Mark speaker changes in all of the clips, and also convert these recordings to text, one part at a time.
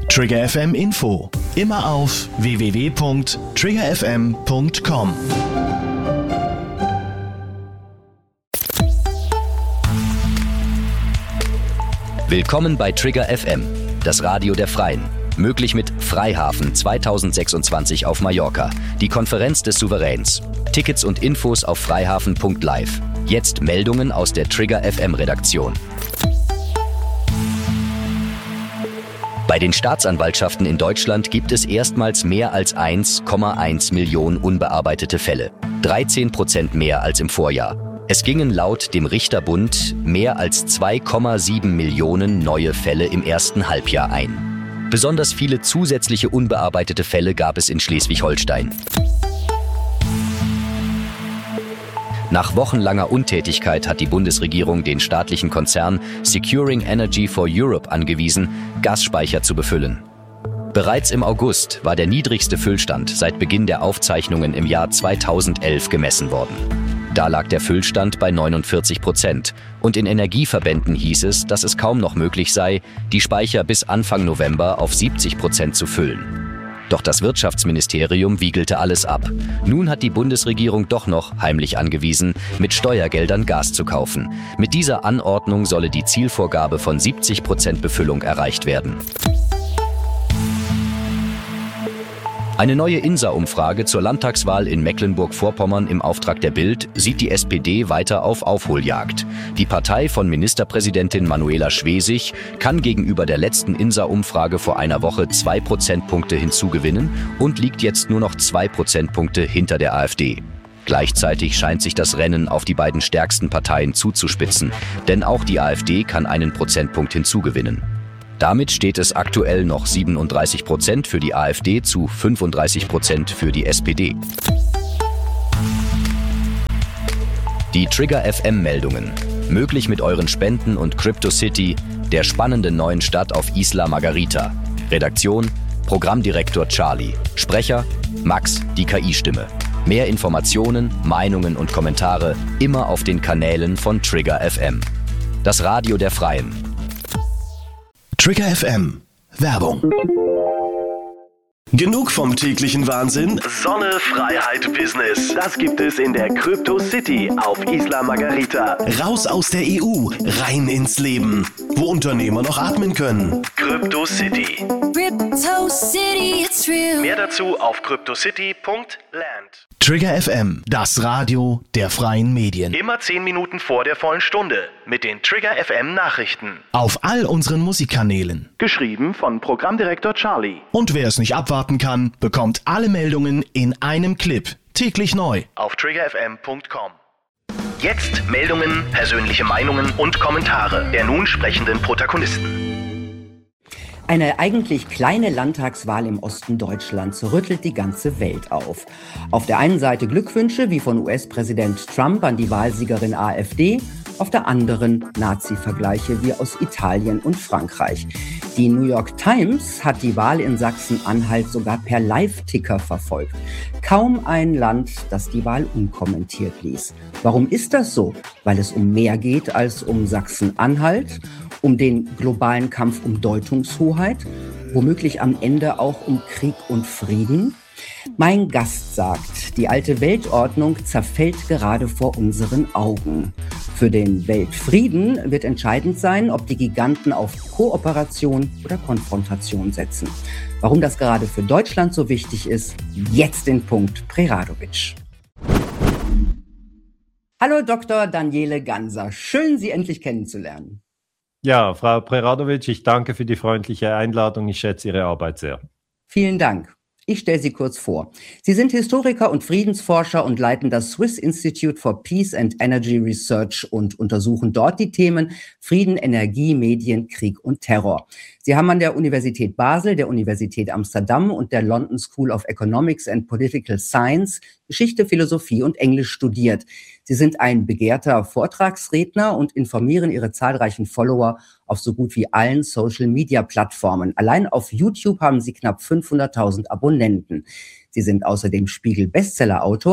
Speaker 1: Trigger FM Info. Immer auf www.triggerfm.com.
Speaker 2: Willkommen bei Trigger FM, das Radio der Freien. Möglich mit Freihafen 2026 auf Mallorca, die Konferenz des Souveräns. Tickets und Infos auf freihafen.live. Jetzt Meldungen aus der Trigger FM Redaktion. Bei den Staatsanwaltschaften in Deutschland gibt es erstmals mehr als 1,1 Millionen unbearbeitete Fälle. 13% mehr als im Vorjahr. Es gingen laut dem Richterbund mehr als 2,7 Millionen neue Fälle im ersten Halbjahr ein. Besonders viele zusätzliche unbearbeitete Fälle gab es in Schleswig-Holstein. Nach wochenlanger Untätigkeit hat die Bundesregierung den staatlichen Konzern Securing Energy for Europe angewiesen, Gasspeicher zu befüllen. Bereits im August war der niedrigste Füllstand seit Beginn der Aufzeichnungen im Jahr 2011 gemessen worden. Da lag der Füllstand bei 49% und in Energieverbänden hieß es, dass es kaum noch möglich sei, die Speicher bis Anfang November auf 70% zu füllen. Doch das Wirtschaftsministerium wiegelte alles ab. Nun hat die Bundesregierung doch noch heimlich angewiesen, mit Steuergeldern Gas zu kaufen. Mit dieser Anordnung solle die Zielvorgabe von 70% Befüllung erreicht werden. Eine neue INSA-Umfrage zur Landtagswahl in Mecklenburg-Vorpommern im Auftrag der Bild sieht die SPD weiter auf Aufholjagd. Die Partei von Ministerpräsidentin Manuela Schwesig kann gegenüber der letzten INSA-Umfrage vor einer Woche 2 Prozentpunkte hinzugewinnen und liegt jetzt nur noch 2 Prozentpunkte hinter der AfD. Gleichzeitig scheint sich das Rennen auf die beiden stärksten Parteien zuzuspitzen, denn auch die AfD kann einen Prozentpunkt hinzugewinnen. Damit steht es aktuell noch 37% für die AfD zu 35% für die SPD. Die Trigger FM-Meldungen. Möglich mit euren Spenden und CryptoCity, der spannenden neuen Stadt auf Isla Margarita. Redaktion: Programmdirektor Charlie. Sprecher: Max, die KI-Stimme. Mehr Informationen, Meinungen und Kommentare immer auf den Kanälen von Trigger FM. Das Radio der Freien.
Speaker 1: Trigger FM. Werbung. Genug vom täglichen Wahnsinn? Sonne, Freiheit, Business. Das gibt es in der CryptoCity auf Isla Margarita. Raus aus der EU, rein ins Leben. Wo Unternehmer noch atmen können. CryptoCity.
Speaker 3: CryptoCity, it's real.
Speaker 1: Mehr dazu auf cryptocity.land. Trigger FM, das Radio der freien Medien. Immer 10 Minuten vor der vollen Stunde mit den Trigger FM Nachrichten. Auf all unseren Musikkanälen. Geschrieben von Programmdirektor Charlie. Und wer es nicht abwarten kann, bekommt alle Meldungen in einem Clip. Täglich neu. Auf triggerfm.com. Jetzt Meldungen, persönliche Meinungen und Kommentare der nun sprechenden Protagonisten.
Speaker 4: Eine eigentlich kleine Landtagswahl im Osten Deutschlands rüttelt die ganze Welt auf. Auf der einen Seite Glückwünsche wie von US-Präsident Trump an die Wahlsiegerin AfD, auf der anderen Nazi-Vergleiche wie aus Italien und Frankreich. Die New York Times hat die Wahl in Sachsen-Anhalt sogar per Live-Ticker verfolgt. Kaum ein Land, das die Wahl unkommentiert ließ. Warum ist das so? Weil es um mehr geht als um Sachsen-Anhalt, um den globalen Kampf um Deutungshoheit, womöglich am Ende auch um Krieg und Frieden? Mein Gast sagt, die alte Weltordnung zerfällt gerade vor unseren Augen. Für den Weltfrieden wird entscheidend sein, ob die Giganten auf Kooperation oder Konfrontation setzen. Warum das gerade für Deutschland so wichtig ist, jetzt den Punkt Preradovic. Hallo Dr. Daniele Ganser, schön Sie endlich kennenzulernen.
Speaker 5: Ja, Frau Preradovic, ich danke für die freundliche Einladung. Ich schätze Ihre Arbeit sehr.
Speaker 4: Vielen Dank. Ich stelle Sie kurz vor. Sie sind Historiker und Friedensforscher und leiten das Swiss Institute for Peace and Energy Research und untersuchen dort die Themen Frieden, Energie, Medien, Krieg und Terror. Sie haben an der Universität Basel, der Universität Amsterdam und der London School of Economics and Political Science Geschichte, Philosophie und Englisch studiert. Sie sind ein begehrter Vortragsredner und informieren Ihre zahlreichen Follower auf so gut wie allen Social-Media-Plattformen. Allein auf YouTube haben Sie knapp 500.000 Abonnenten. Sie sind außerdem Spiegel-Bestseller-Autor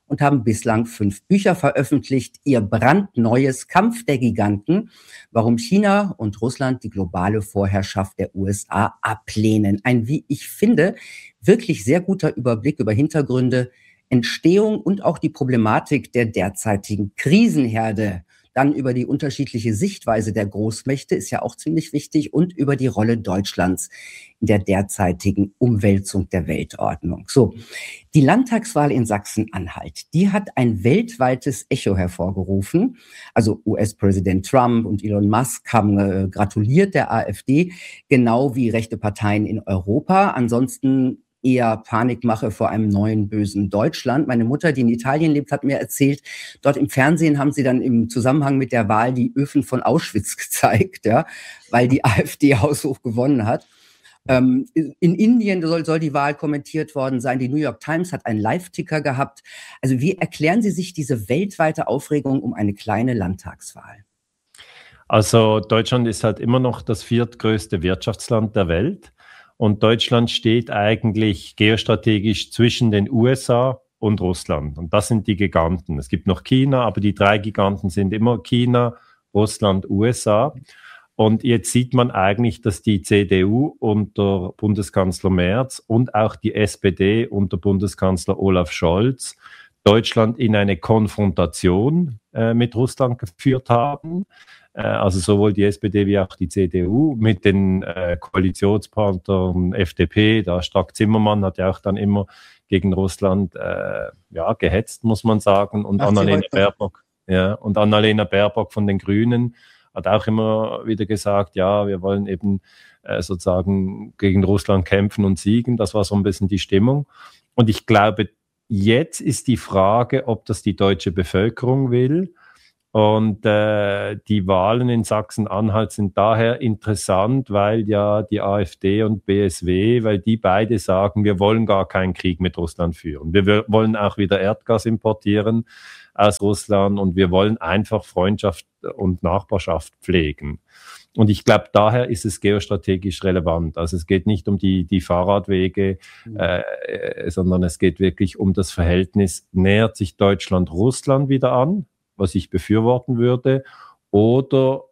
Speaker 4: und haben bislang 5 Bücher veröffentlicht. Ihr brandneues Kampf der Giganten, warum China und Russland die globale Vorherrschaft der USA ablehnen. Ein, wie ich finde, wirklich sehr guter Überblick über Hintergründe, Entstehung und auch die Problematik der derzeitigen Krisenherde. Dann über die unterschiedliche Sichtweise der Großmächte ist ja auch ziemlich wichtig und über die Rolle Deutschlands in der derzeitigen Umwälzung der Weltordnung. So, die Landtagswahl in Sachsen-Anhalt, die hat ein weltweites Echo hervorgerufen. Also US-Präsident Trump und Elon Musk haben gratuliert der AfD, genau wie rechte Parteien in Europa. Ansonsten eher Panikmache vor einem neuen bösen Deutschland. Meine Mutter, die in Italien lebt, hat mir erzählt, dort im Fernsehen haben sie dann im Zusammenhang mit der Wahl die Öfen von Auschwitz gezeigt, ja, weil die AfD haushoch gewonnen hat. In Indien soll die Wahl kommentiert worden sein. Die New York Times hat einen Live-Ticker gehabt. Also wie erklären Sie sich diese weltweite Aufregung um eine kleine Landtagswahl?
Speaker 5: Also Deutschland ist halt immer noch das 4. größte Wirtschaftsland der Welt. Und Deutschland steht eigentlich geostrategisch zwischen den USA und Russland. Und das sind die Giganten. Es gibt noch China, aber die 3 Giganten sind immer China, Russland, USA. Und jetzt sieht man eigentlich, dass die CDU unter Bundeskanzler Merz und auch die SPD unter Bundeskanzler Olaf Scholz Deutschland in eine Konfrontation mit Russland geführt haben. Also sowohl die SPD wie auch die CDU mit den Koalitionspartnern FDP, da Strack-Zimmermann hat ja auch dann immer gegen Russland gehetzt, muss man sagen. Und Annalena Baerbock von den Grünen hat auch immer wieder gesagt, ja, wir wollen eben sozusagen gegen Russland kämpfen und siegen. Das war so ein bisschen die Stimmung. Und ich glaube, jetzt ist die Frage, ob das die deutsche Bevölkerung will. Und die Wahlen in Sachsen-Anhalt sind daher interessant, weil ja die AfD und BSW, weil die beide sagen, wir wollen gar keinen Krieg mit Russland führen. Wir wollen auch wieder Erdgas importieren aus Russland und wir wollen einfach Freundschaft und Nachbarschaft pflegen. Und ich glaube, daher ist es geostrategisch relevant. Also es geht nicht um die Fahrradwege, sondern es geht wirklich um das Verhältnis, nähert sich Deutschland Russland wieder an, was ich befürworten würde, oder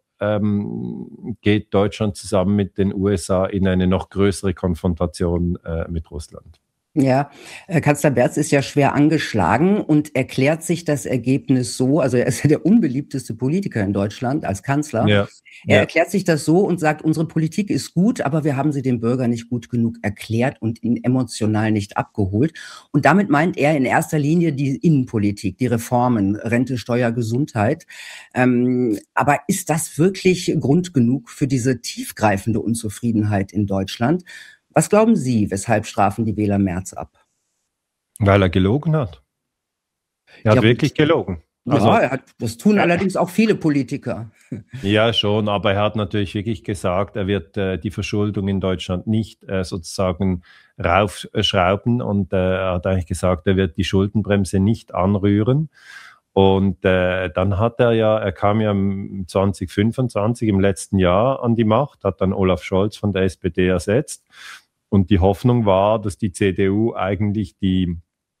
Speaker 5: geht Deutschland zusammen mit den USA in eine noch größere Konfrontation mit Russland?
Speaker 4: Ja, Kanzler Merz ist ja schwer angeschlagen und erklärt sich das Ergebnis so, also er ist ja der unbeliebteste Politiker in Deutschland als Kanzler. Ja. Er erklärt sich das so und sagt, unsere Politik ist gut, aber wir haben sie dem Bürger nicht gut genug erklärt und ihn emotional nicht abgeholt. Und damit meint er in erster Linie die Innenpolitik, die Reformen, Rente, Steuer, Gesundheit. Aber ist das wirklich Grund genug für diese tiefgreifende Unzufriedenheit in Deutschland? Was glauben Sie, weshalb strafen die Wähler Merz ab?
Speaker 5: Weil er gelogen hat. Er hat wirklich gelogen.
Speaker 4: Also, das tun allerdings auch viele Politiker.
Speaker 5: Ja, schon, aber er hat natürlich wirklich gesagt, er wird die Verschuldung in Deutschland nicht sozusagen raufschrauben und er hat eigentlich gesagt, er wird die Schuldenbremse nicht anrühren. Und dann er kam ja 2025 im letzten Jahr an die Macht, hat dann Olaf Scholz von der SPD ersetzt. Und die Hoffnung war, dass die CDU eigentlich die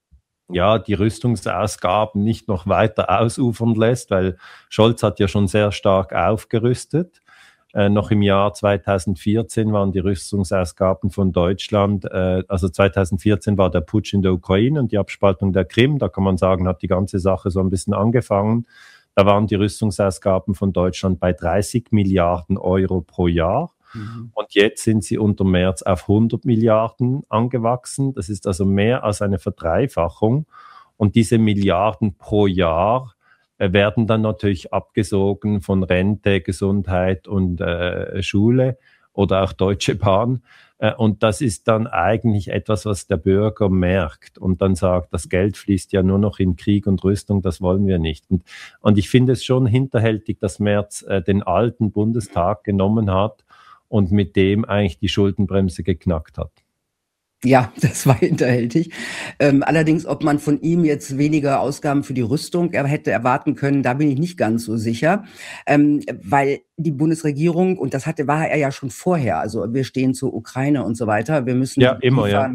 Speaker 5: Rüstungsausgaben nicht noch weiter ausufern lässt, weil Scholz hat ja schon sehr stark aufgerüstet. Noch im Jahr 2014 waren die Rüstungsausgaben von Deutschland, also 2014 war der Putsch in der Ukraine und die Abspaltung der Krim, da kann man sagen, hat die ganze Sache so ein bisschen angefangen. Da waren die Rüstungsausgaben von Deutschland bei 30 Milliarden Euro pro Jahr. Und jetzt sind sie unter Merz auf 100 Milliarden angewachsen. Das ist also mehr als eine Verdreifachung. Und diese Milliarden pro Jahr werden dann natürlich abgesogen von Rente, Gesundheit und Schule oder auch Deutsche Bahn. Und das ist dann eigentlich etwas, was der Bürger merkt und dann sagt, das Geld fließt ja nur noch in Krieg und Rüstung, das wollen wir nicht. Und ich finde es schon hinterhältig, dass Merz den alten Bundestag genommen hat und mit dem eigentlich die Schuldenbremse geknackt hat.
Speaker 4: Ja, das war hinterhältig. Allerdings, ob man von ihm jetzt weniger Ausgaben für die Rüstung hätte erwarten können, da bin ich nicht ganz so sicher. Weil die Bundesregierung, und war er ja schon vorher, also wir stehen zur Ukraine und so weiter, wir müssen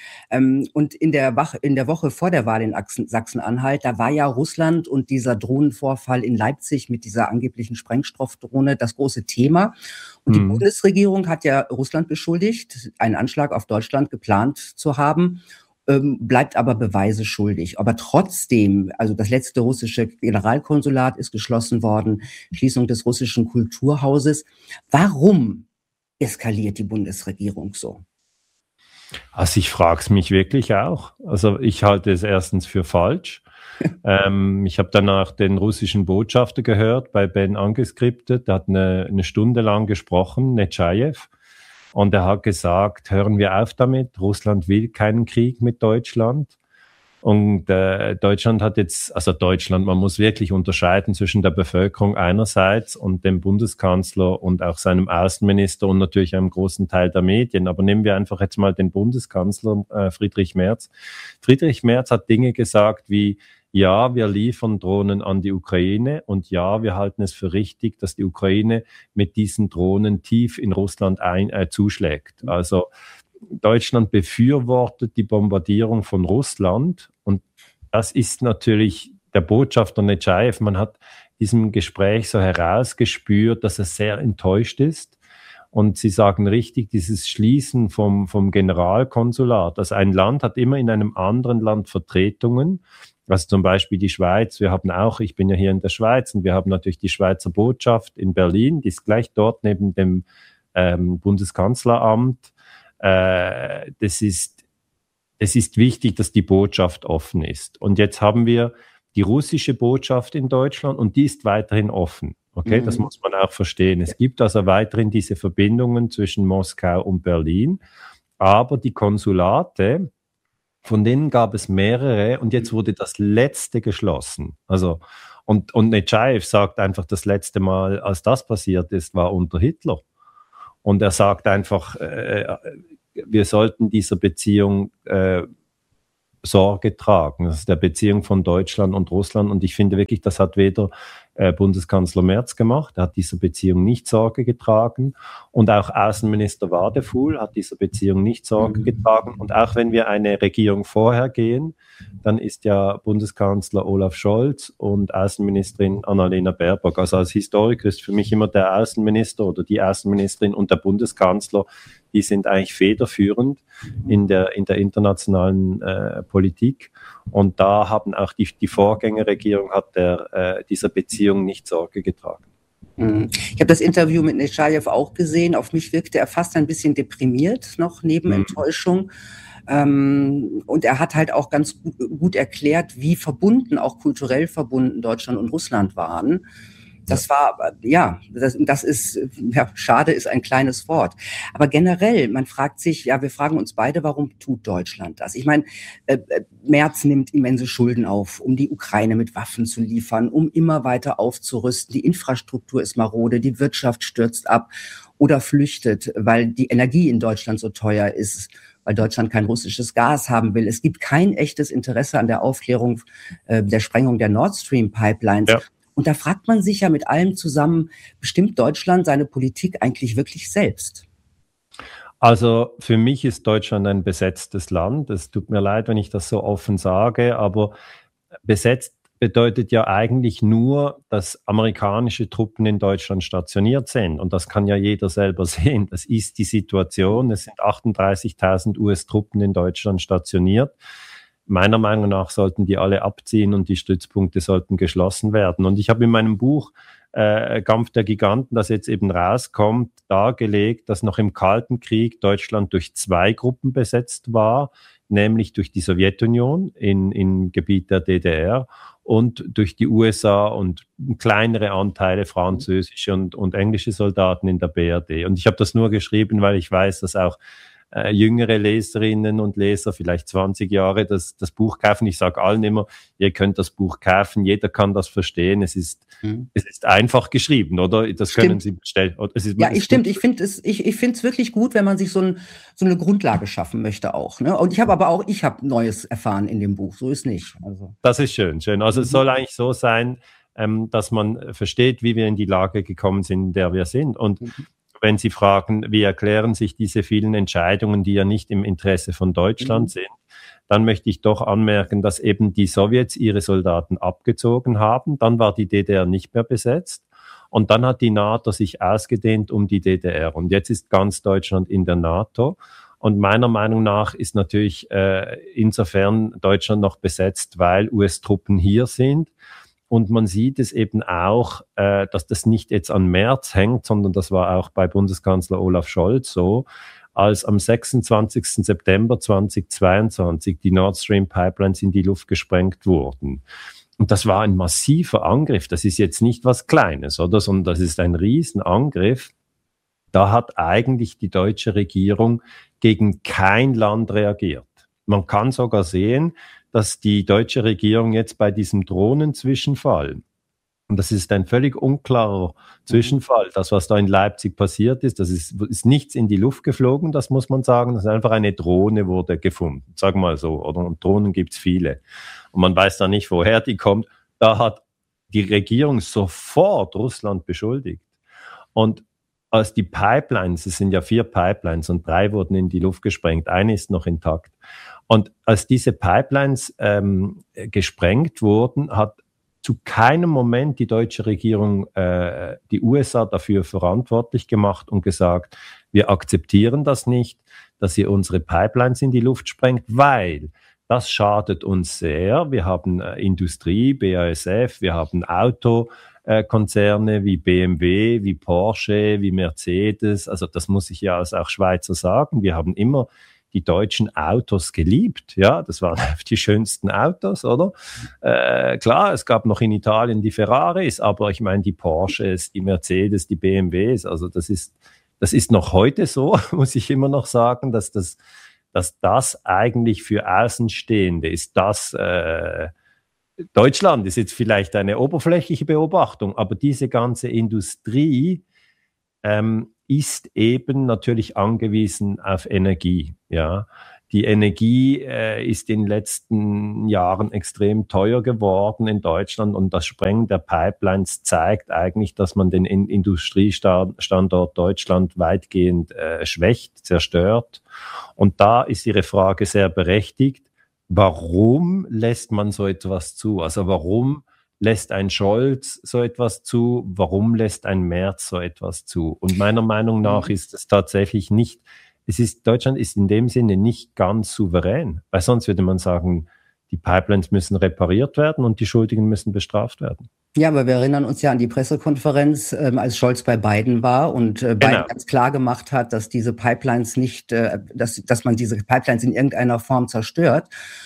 Speaker 4: Und in der Woche vor der Wahl in Sachsen-Anhalt, da war ja Russland und dieser Drohnenvorfall in Leipzig mit dieser angeblichen Sprengstoffdrohne das große Thema. Und die Bundesregierung hat ja Russland beschuldigt, einen Anschlag auf Deutschland geplant zu haben, bleibt aber Beweise schuldig. Aber trotzdem, also das letzte russische Generalkonsulat ist geschlossen worden, Schließung des russischen Kulturhauses. Warum eskaliert die Bundesregierung so?
Speaker 5: Also ich frage es mich wirklich auch. Also ich halte es erstens für falsch. Ich habe danach den russischen Botschafter gehört, bei Ben Angeskriptet, der hat eine Stunde lang gesprochen, Netschajew. Und er hat gesagt, hören wir auf damit, Russland will keinen Krieg mit Deutschland. Und Deutschland hat jetzt, also Deutschland, man muss wirklich unterscheiden zwischen der Bevölkerung einerseits und dem Bundeskanzler und auch seinem Außenminister und natürlich einem großen Teil der Medien. Aber nehmen wir einfach jetzt mal den Bundeskanzler Friedrich Merz. Friedrich Merz hat Dinge gesagt wie, ja, wir liefern Drohnen an die Ukraine und ja, wir halten es für richtig, dass die Ukraine mit diesen Drohnen tief in Russland zuschlägt. Also Deutschland befürwortet die Bombardierung von Russland und das ist natürlich der Botschafter Netschajew. Man hat diesem Gespräch so herausgespürt, dass er sehr enttäuscht ist. Und Sie sagen richtig, dieses Schließen vom Generalkonsulat. Also ein Land hat immer in einem anderen Land Vertretungen. Also zum Beispiel die Schweiz, ich bin ja hier in der Schweiz und wir haben natürlich die Schweizer Botschaft in Berlin, die ist gleich dort neben dem Bundeskanzleramt. Das ist wichtig, dass die Botschaft offen ist. Und jetzt haben wir die russische Botschaft in Deutschland und die ist weiterhin offen. Okay, das muss man auch verstehen. Es gibt also weiterhin diese Verbindungen zwischen Moskau und Berlin, aber die Konsulate, von denen gab es mehrere und jetzt wurde das letzte geschlossen. Also, und Netschajew sagt einfach, das letzte Mal, als das passiert ist, war unter Hitler. Und er sagt einfach, wir sollten dieser Beziehung Sorge tragen. Das ist der Beziehung von Deutschland und Russland. Und ich finde wirklich, das hat weder Bundeskanzler Merz gemacht, er hat dieser Beziehung nicht Sorge getragen. Und auch Außenminister Wadefuhl hat dieser Beziehung nicht Sorge getragen. Und auch wenn wir eine Regierung vorher gehen, dann ist ja Bundeskanzler Olaf Scholz und Außenministerin Annalena Baerbock. Also als Historiker ist für mich immer der Außenminister oder die Außenministerin und der Bundeskanzler, die sind eigentlich federführend in der internationalen Politik. Und da haben auch die Vorgängerregierung hat dieser Beziehung nicht Sorge getragen.
Speaker 4: Ich habe das Interview mit Netschajew auch gesehen. Auf mich wirkte er fast ein bisschen deprimiert, noch neben Enttäuschung. Und er hat halt auch ganz gut erklärt, wie verbunden, auch kulturell verbunden Deutschland und Russland waren. Das war, das ist, schade ist ein kleines Wort. Aber generell, man fragt sich, wir fragen uns beide, warum tut Deutschland das? Ich meine, Merz nimmt immense Schulden auf, um die Ukraine mit Waffen zu liefern, um immer weiter aufzurüsten. Die Infrastruktur ist marode, die Wirtschaft stürzt ab oder flüchtet, weil die Energie in Deutschland so teuer ist, weil Deutschland kein russisches Gas haben will. Es gibt kein echtes Interesse an der Aufklärung der Sprengung der Nord Stream Pipelines. Ja. Und da fragt man sich ja mit allem zusammen, bestimmt Deutschland seine Politik eigentlich wirklich selbst?
Speaker 5: Also für mich ist Deutschland ein besetztes Land. Es tut mir leid, wenn ich das so offen sage, aber besetzt bedeutet ja eigentlich nur, dass amerikanische Truppen in Deutschland stationiert sind. Und das kann ja jeder selber sehen. Das ist die Situation. Es sind 38.000 US-Truppen in Deutschland stationiert. Meiner Meinung nach sollten die alle abziehen und die Stützpunkte sollten geschlossen werden. Und ich habe in meinem Buch Kampf der Giganten, das jetzt eben rauskommt, dargelegt, dass noch im Kalten Krieg Deutschland durch zwei Gruppen besetzt war, nämlich durch die Sowjetunion im Gebiet der DDR und durch die USA und kleinere Anteile französische und englische Soldaten in der BRD. Und ich habe das nur geschrieben, weil ich weiß, dass auch jüngere Leserinnen und Leser, vielleicht 20 Jahre, das Buch kaufen. Ich sage allen immer, ihr könnt das Buch kaufen, jeder kann das verstehen. Es ist einfach geschrieben, oder? Das können Sie bestellen.
Speaker 4: Stimmt. Ich finde es wirklich gut, wenn man sich so eine Grundlage schaffen möchte auch. Ne? Und ich habe Neues erfahren in dem Buch. So ist nicht. Also.
Speaker 5: Das ist schön. Also es soll eigentlich so sein, dass man versteht, wie wir in die Lage gekommen sind, in der wir sind. Und wenn Sie fragen, wie erklären sich diese vielen Entscheidungen, die ja nicht im Interesse von Deutschland sind, dann möchte ich doch anmerken, dass eben die Sowjets ihre Soldaten abgezogen haben. Dann war die DDR nicht mehr besetzt. Und dann hat die NATO sich ausgedehnt um die DDR. Und jetzt ist ganz Deutschland in der NATO. Und meiner Meinung nach ist natürlich insofern Deutschland noch besetzt, weil US-Truppen hier sind. Und man sieht es eben auch, dass das nicht jetzt an Merz hängt, sondern das war auch bei Bundeskanzler Olaf Scholz so, als am 26. September 2022 die Nord Stream Pipelines in die Luft gesprengt wurden. Und das war ein massiver Angriff. Das ist jetzt nicht was Kleines, oder? Sondern das ist ein Riesenangriff. Da hat eigentlich die deutsche Regierung gegen kein Land reagiert. Man kann sogar sehen, dass die deutsche Regierung jetzt bei diesem Drohnenzwischenfall, und das ist ein völlig unklarer Zwischenfall, das, was da in Leipzig passiert ist, das ist nichts in die Luft geflogen, das muss man sagen, das ist einfach eine Drohne wurde gefunden, sagen wir mal so, oder? Und Drohnen gibt's viele. Und man weiß da nicht, woher die kommt. Da hat die Regierung sofort Russland beschuldigt. Und als die Pipelines, es sind ja 4 Pipelines und 3 wurden in die Luft gesprengt, eine ist noch intakt. Und als diese Pipelines gesprengt wurden, hat zu keinem Moment die deutsche Regierung die USA dafür verantwortlich gemacht und gesagt, wir akzeptieren das nicht, dass ihr unsere Pipelines in die Luft sprengt, weil das schadet uns sehr. Wir haben Industrie, BASF, wir haben Autokonzerne wie BMW, wie Porsche, wie Mercedes. Also das muss ich ja als auch Schweizer sagen. Wir haben immer die deutschen Autos geliebt, ja, das waren die schönsten Autos, oder? Klar, es gab noch in Italien die Ferraris, aber ich meine die Porsches, die Mercedes, die BMWs, also das ist noch heute so, muss ich immer noch sagen, dass das eigentlich für Außenstehende ist, Deutschland ist jetzt vielleicht eine oberflächliche Beobachtung, aber diese ganze Industrie ist eben natürlich angewiesen auf Energie. Ja, die Energie ist in den letzten Jahren extrem teuer geworden in Deutschland und das Sprengen der Pipelines zeigt eigentlich, dass man den Industriestandort Deutschland weitgehend schwächt, zerstört. Und da ist Ihre Frage sehr berechtigt. Warum lässt man so etwas zu? Also warum lässt ein Scholz so etwas zu? Warum lässt ein Merz so etwas zu? Und meiner Meinung nach ist es tatsächlich nicht, Deutschland ist in dem Sinne nicht ganz souverän, weil sonst würde man sagen, die Pipelines müssen repariert werden und die Schuldigen müssen bestraft werden.
Speaker 4: Ja, aber wir erinnern uns ja an die Pressekonferenz, als Scholz bei Biden war und Biden ganz klar gemacht hat, dass diese Pipelines nicht, dass man diese Pipelines in irgendeiner Form zerstört.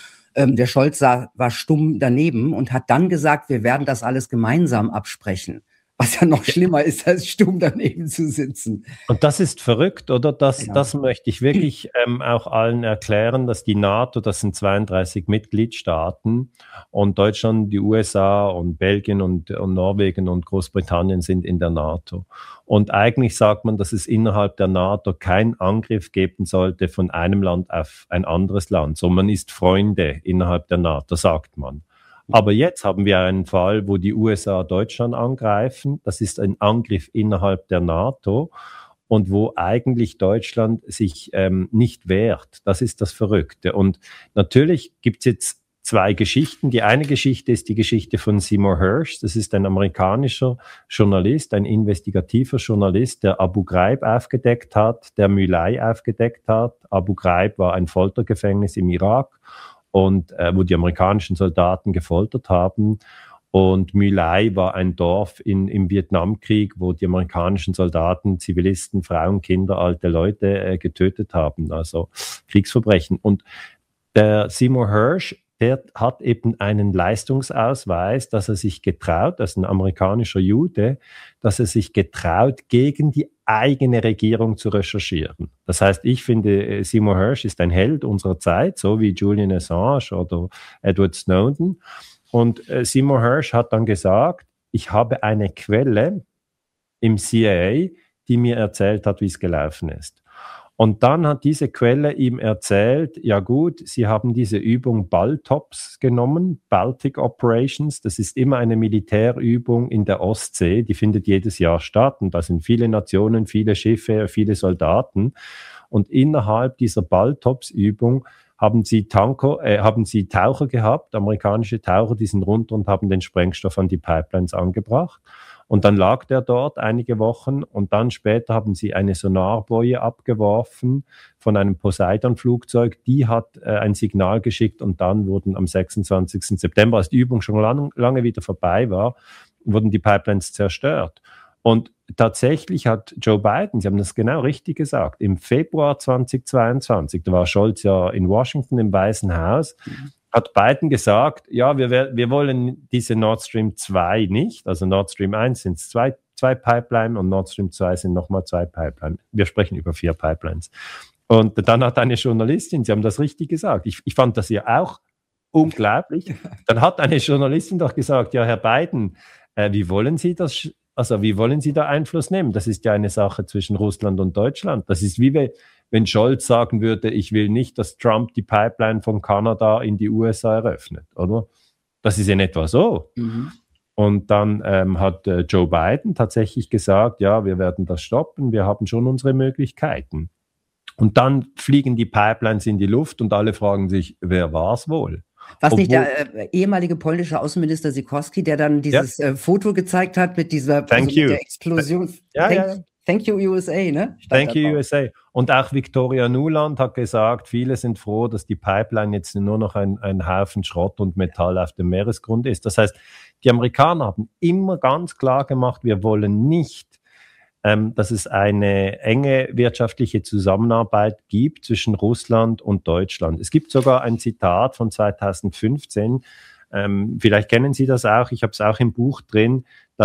Speaker 4: Der Scholz war stumm daneben und hat dann gesagt, wir werden das alles gemeinsam absprechen. Was ja noch schlimmer ist, als stumm daneben zu sitzen.
Speaker 5: Und das ist verrückt, oder? Das möchte ich wirklich auch allen erklären, dass die NATO, das sind 32 Mitgliedstaaten und Deutschland, die USA und Belgien und Norwegen und Großbritannien sind in der NATO. Und eigentlich sagt man, dass es innerhalb der NATO keinen Angriff geben sollte von einem Land auf ein anderes Land. So, man ist Freunde innerhalb der NATO, sagt man. Aber jetzt haben wir einen Fall, wo die USA Deutschland angreifen. Das ist ein Angriff innerhalb der NATO und wo eigentlich Deutschland sich nicht wehrt. Das ist das Verrückte. Und natürlich gibt es jetzt 2 Geschichten. Die eine Geschichte ist die Geschichte von Seymour Hersh. Das ist ein amerikanischer Journalist, ein investigativer Journalist, der Abu Ghraib aufgedeckt hat, der My Lai aufgedeckt hat. Abu Ghraib war ein Foltergefängnis im Irak. Und wo die amerikanischen Soldaten gefoltert haben. Und My Lai war ein Dorf im Vietnamkrieg, wo die amerikanischen Soldaten Zivilisten, Frauen, Kinder, alte Leute getötet haben, also Kriegsverbrechen. Und der Seymour Hersh, der hat eben einen Leistungsausweis, dass er sich getraut, das ist ein amerikanischer Jude, dass er sich getraut, gegen die eigene Regierung zu recherchieren. Das heißt, ich finde, Seymour Hersh ist ein Held unserer Zeit, so wie Julian Assange oder Edward Snowden. Und Seymour Hersh hat dann gesagt, ich habe eine Quelle im CIA, die mir erzählt hat, wie es gelaufen ist. Und dann hat diese Quelle ihm erzählt, ja gut, sie haben diese Übung BALTOPS genommen, Baltic Operations. Das ist immer eine Militärübung in der Ostsee, die findet jedes Jahr statt. Und da sind viele Nationen, viele Schiffe, viele Soldaten. Und innerhalb dieser BALTOPS-Übung haben sie Taucher gehabt, amerikanische Taucher, die sind runter und haben den Sprengstoff an die Pipelines angebracht. Und dann lag der dort einige Wochen und dann später haben sie eine Sonarboje abgeworfen von einem Poseidon-Flugzeug. Die hat ein Signal geschickt und dann wurden am 26. September, als die Übung schon lange wieder vorbei war, wurden die Pipelines zerstört. Und tatsächlich hat Joe Biden, Sie haben das genau richtig gesagt, im Februar 2022, da war Scholz ja in Washington im Weißen Haus, hat Biden gesagt, ja, wir wollen diese Nord Stream 2 nicht, also Nord Stream 1 sind zwei Pipelines und Nord Stream 2 sind nochmal 2 Pipelines. Wir sprechen über 4 Pipelines. Und dann hat eine Journalistin, Sie haben das richtig gesagt, ich fand das ja auch unglaublich, dann hat eine Journalistin doch gesagt, ja, Herr Biden, wie wollen Sie das, also wie wollen Sie da Einfluss nehmen? Das ist ja eine Sache zwischen Russland und Deutschland. Das ist wie wenn Scholz sagen würde, ich will nicht, dass Trump die Pipeline von Kanada in die USA eröffnet, oder? Das ist in etwa so. Mhm. Und dann hat Joe Biden tatsächlich gesagt, ja, wir werden das stoppen, wir haben schon unsere Möglichkeiten. Und dann fliegen die Pipelines in die Luft und alle fragen sich, wer war es wohl?
Speaker 4: Was nicht der ehemalige polnische Außenminister Sikorski, der dann dieses Foto gezeigt hat mit dieser mit der Explosion. Thank you USA, ne?
Speaker 5: Thank you USA. Und auch Victoria Nuland hat gesagt, viele sind froh, dass die Pipeline jetzt nur noch ein Haufen Schrott und Metall auf dem Meeresgrund ist. Das heißt, die Amerikaner haben immer ganz klar gemacht, wir wollen nicht, dass es eine enge wirtschaftliche Zusammenarbeit gibt zwischen Russland und Deutschland. Es gibt sogar ein Zitat von 2015, vielleicht kennen Sie das auch, ich habe es auch im Buch drin,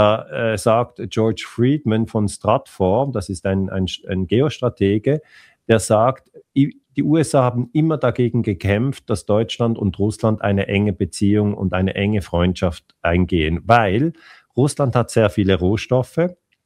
Speaker 5: da sagt George Friedman von Stratfor, das ist ein Geostratege, der sagt, die USA haben immer dagegen gekämpft, dass Deutschland und Russland eine enge Beziehung und eine enge Freundschaft eingehen, weil Russland hat sehr viele Rohstoffe,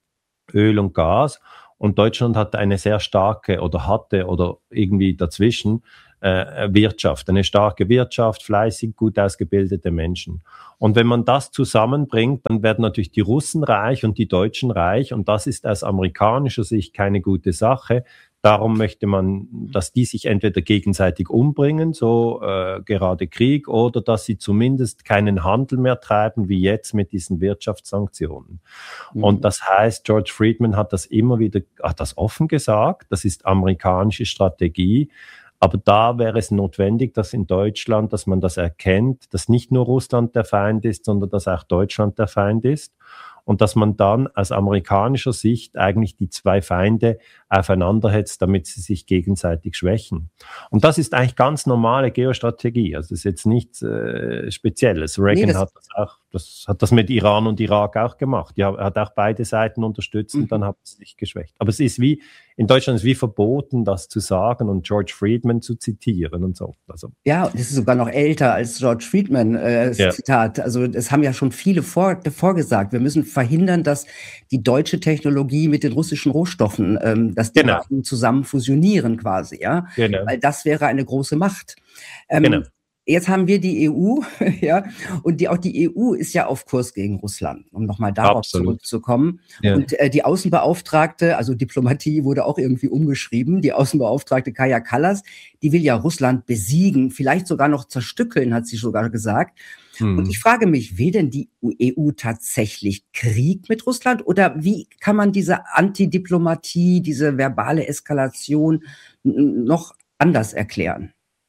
Speaker 5: Öl und Gas, und Deutschland hat eine sehr starke hatte irgendwie dazwischen Wirtschaft, eine starke Wirtschaft, fleißig, gut ausgebildete Menschen. Und wenn man das zusammenbringt, dann werden natürlich die Russen reich und die Deutschen reich, und das ist aus amerikanischer Sicht keine gute Sache. Darum möchte man, dass die sich entweder gegenseitig umbringen, so gerade Krieg, oder dass sie zumindest keinen Handel mehr treiben, wie jetzt mit diesen Wirtschaftssanktionen. Mhm. Und das heißt, George Friedman hat das offen gesagt, das ist amerikanische Strategie. Aber da wäre es notwendig, dass in Deutschland, dass man das erkennt, dass nicht nur Russland der Feind ist, sondern dass auch Deutschland der Feind ist. Und dass man dann aus amerikanischer Sicht eigentlich die zwei Feinde aufeinander hetzt, damit sie sich gegenseitig schwächen. Und das ist eigentlich ganz normale Geostrategie. Also das ist jetzt nichts Spezielles. Reagan hat das mit Iran und Irak auch gemacht. Er hat auch beide Seiten unterstützt und dann hat es sich geschwächt. Aber es ist in Deutschland ist wie verboten, das zu sagen und George Friedman zu zitieren und so. Also.
Speaker 4: Ja, das ist sogar noch älter als George Friedman Zitat. Also es haben ja schon viele vorgesagt. Wir müssen verhindern, dass die deutsche Technologie mit den russischen Rohstoffen, dass die beiden zusammen fusionieren quasi, ja. Genau. Weil das wäre eine große Macht. Genau. Jetzt haben wir die EU, ja, und auch die EU ist ja auf Kurs gegen Russland, um nochmal darauf zurückzukommen. Ja. Und die Außenbeauftragte, also Diplomatie wurde auch irgendwie umgeschrieben, die Außenbeauftragte Kaja Kallas, die will ja Russland besiegen, vielleicht sogar noch zerstückeln, hat sie sogar gesagt. Und ich frage mich, will denn die EU tatsächlich Krieg mit Russland oder wie kann man diese Antidiplomatie, diese verbale Eskalation noch anders erklären?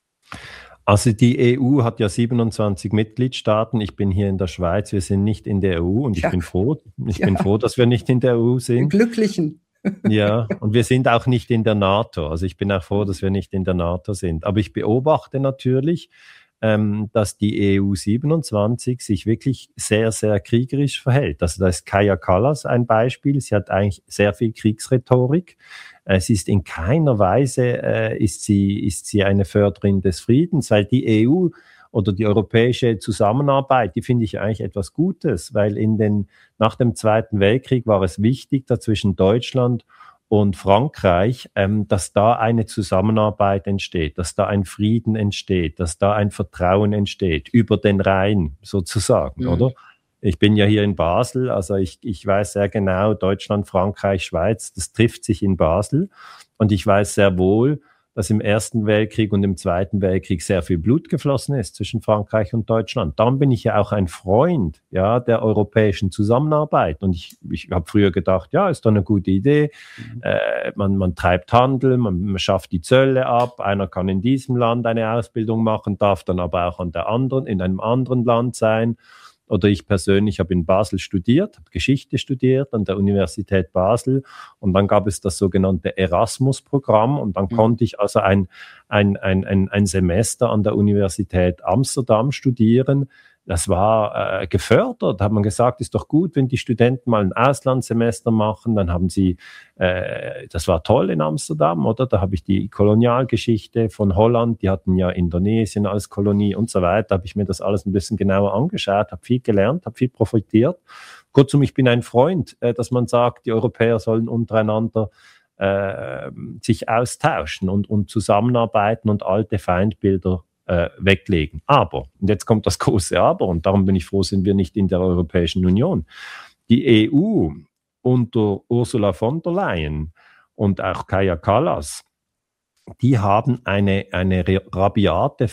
Speaker 5: Also die EU hat ja 27 Mitgliedstaaten. Ich bin hier in der Schweiz, wir sind nicht in der EU und ich bin froh. Ich bin froh, dass wir nicht in der EU sind.
Speaker 4: Den Glücklichen.
Speaker 5: Ja, und wir sind auch nicht in der NATO. Also ich bin auch froh, dass wir nicht in der NATO sind. Aber ich beobachte natürlich, dass die EU 27 sich wirklich sehr, sehr kriegerisch verhält. Also da ist Kaja Kallas ein Beispiel. Sie hat eigentlich sehr viel Kriegsrhetorik. Sie ist in keiner Weise ist sie eine Förderin des Friedens, weil die EU oder die europäische Zusammenarbeit, die finde ich eigentlich etwas Gutes, weil nach dem Zweiten Weltkrieg war es wichtig, da zwischen Deutschland und Frankreich, dass da eine Zusammenarbeit entsteht, dass da ein Frieden entsteht, dass da ein Vertrauen entsteht, über den Rhein sozusagen, oder? Ich bin ja hier in Basel, also ich weiß sehr genau, Deutschland, Frankreich, Schweiz, das trifft sich in Basel. Und ich weiß sehr wohl, dass im Ersten Weltkrieg und im Zweiten Weltkrieg sehr viel Blut geflossen ist zwischen Frankreich und Deutschland. Darum bin ich ja auch ein Freund, ja, der europäischen Zusammenarbeit. Und ich habe früher gedacht, ja, ist doch eine gute Idee. Man treibt Handel, man schafft die Zölle ab. Einer kann in diesem Land eine Ausbildung machen, darf dann aber auch in einem anderen Land sein. Oder ich persönlich habe in Basel studiert, habe Geschichte studiert an der Universität Basel und dann gab es das sogenannte Erasmus-Programm und dann konnte ich also ein Semester an der Universität Amsterdam studieren. Das war gefördert, hat man gesagt, ist doch gut, wenn die Studenten mal ein Auslandssemester machen, dann haben sie, das war toll in Amsterdam, oder? Da habe ich die Kolonialgeschichte von Holland, die hatten ja Indonesien als Kolonie und so weiter, habe ich mir das alles ein bisschen genauer angeschaut, habe viel gelernt, habe viel profitiert. Kurzum, ich bin ein Freund, dass man sagt, die Europäer sollen untereinander sich austauschen und zusammenarbeiten und alte Feindbilder weglegen. Aber, und jetzt kommt das große Aber, und darum bin ich froh, sind wir nicht in der Europäischen Union. Die EU unter Ursula von der Leyen und auch Kaja Kallas, die haben eine rabiate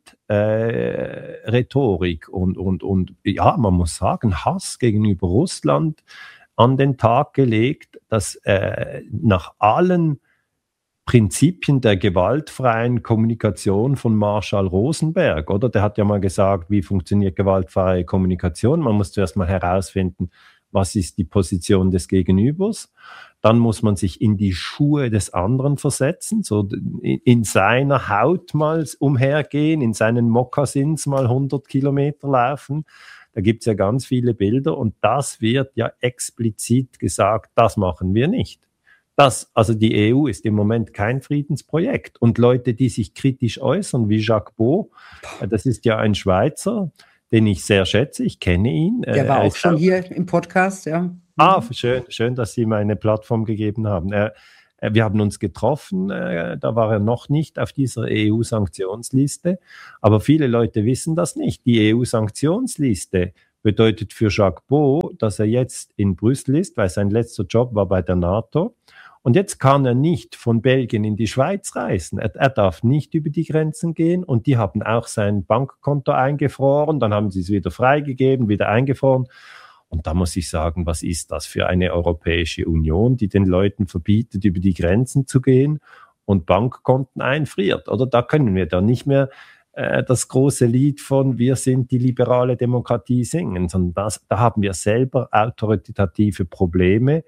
Speaker 5: Feindrhetorik und ja, man muss sagen, Hass gegenüber Russland an den Tag gelegt, dass nach allen Prinzipien der gewaltfreien Kommunikation von Marshall Rosenberg, oder? Der hat ja mal gesagt, wie funktioniert gewaltfreie Kommunikation? Man muss zuerst mal herausfinden, was ist die Position des Gegenübers. Dann muss man sich in die Schuhe des anderen versetzen, so in seiner Haut mal umhergehen, in seinen Mokassins mal 100 Kilometer laufen. Da gibt's ja ganz viele Bilder und das wird ja explizit gesagt, das machen wir nicht. Also die EU ist im Moment kein Friedensprojekt. Und Leute, die sich kritisch äußern, wie Jacques Beau, das ist ja ein Schweizer, den ich sehr schätze, ich kenne ihn.
Speaker 4: Der war auch schon hier im Podcast, ja.
Speaker 5: Schön, dass Sie mir eine Plattform gegeben haben. Wir haben uns getroffen, da war er noch nicht auf dieser EU-Sanktionsliste, aber viele Leute wissen das nicht. Die EU-Sanktionsliste bedeutet für Jacques Beau, dass er jetzt in Brüssel ist, weil sein letzter Job war bei der NATO. Und jetzt kann er nicht von Belgien in die Schweiz reisen. Er darf nicht über die Grenzen gehen und die haben auch sein Bankkonto eingefroren. Dann haben sie es wieder freigegeben, wieder eingefroren. Und da muss ich sagen, was ist das für eine Europäische Union, die den Leuten verbietet, über die Grenzen zu gehen und Bankkonten einfriert? Oder da können wir dann nicht mehr das große Lied von wir sind die liberale Demokratie singen, sondern da haben wir selber autoritative Probleme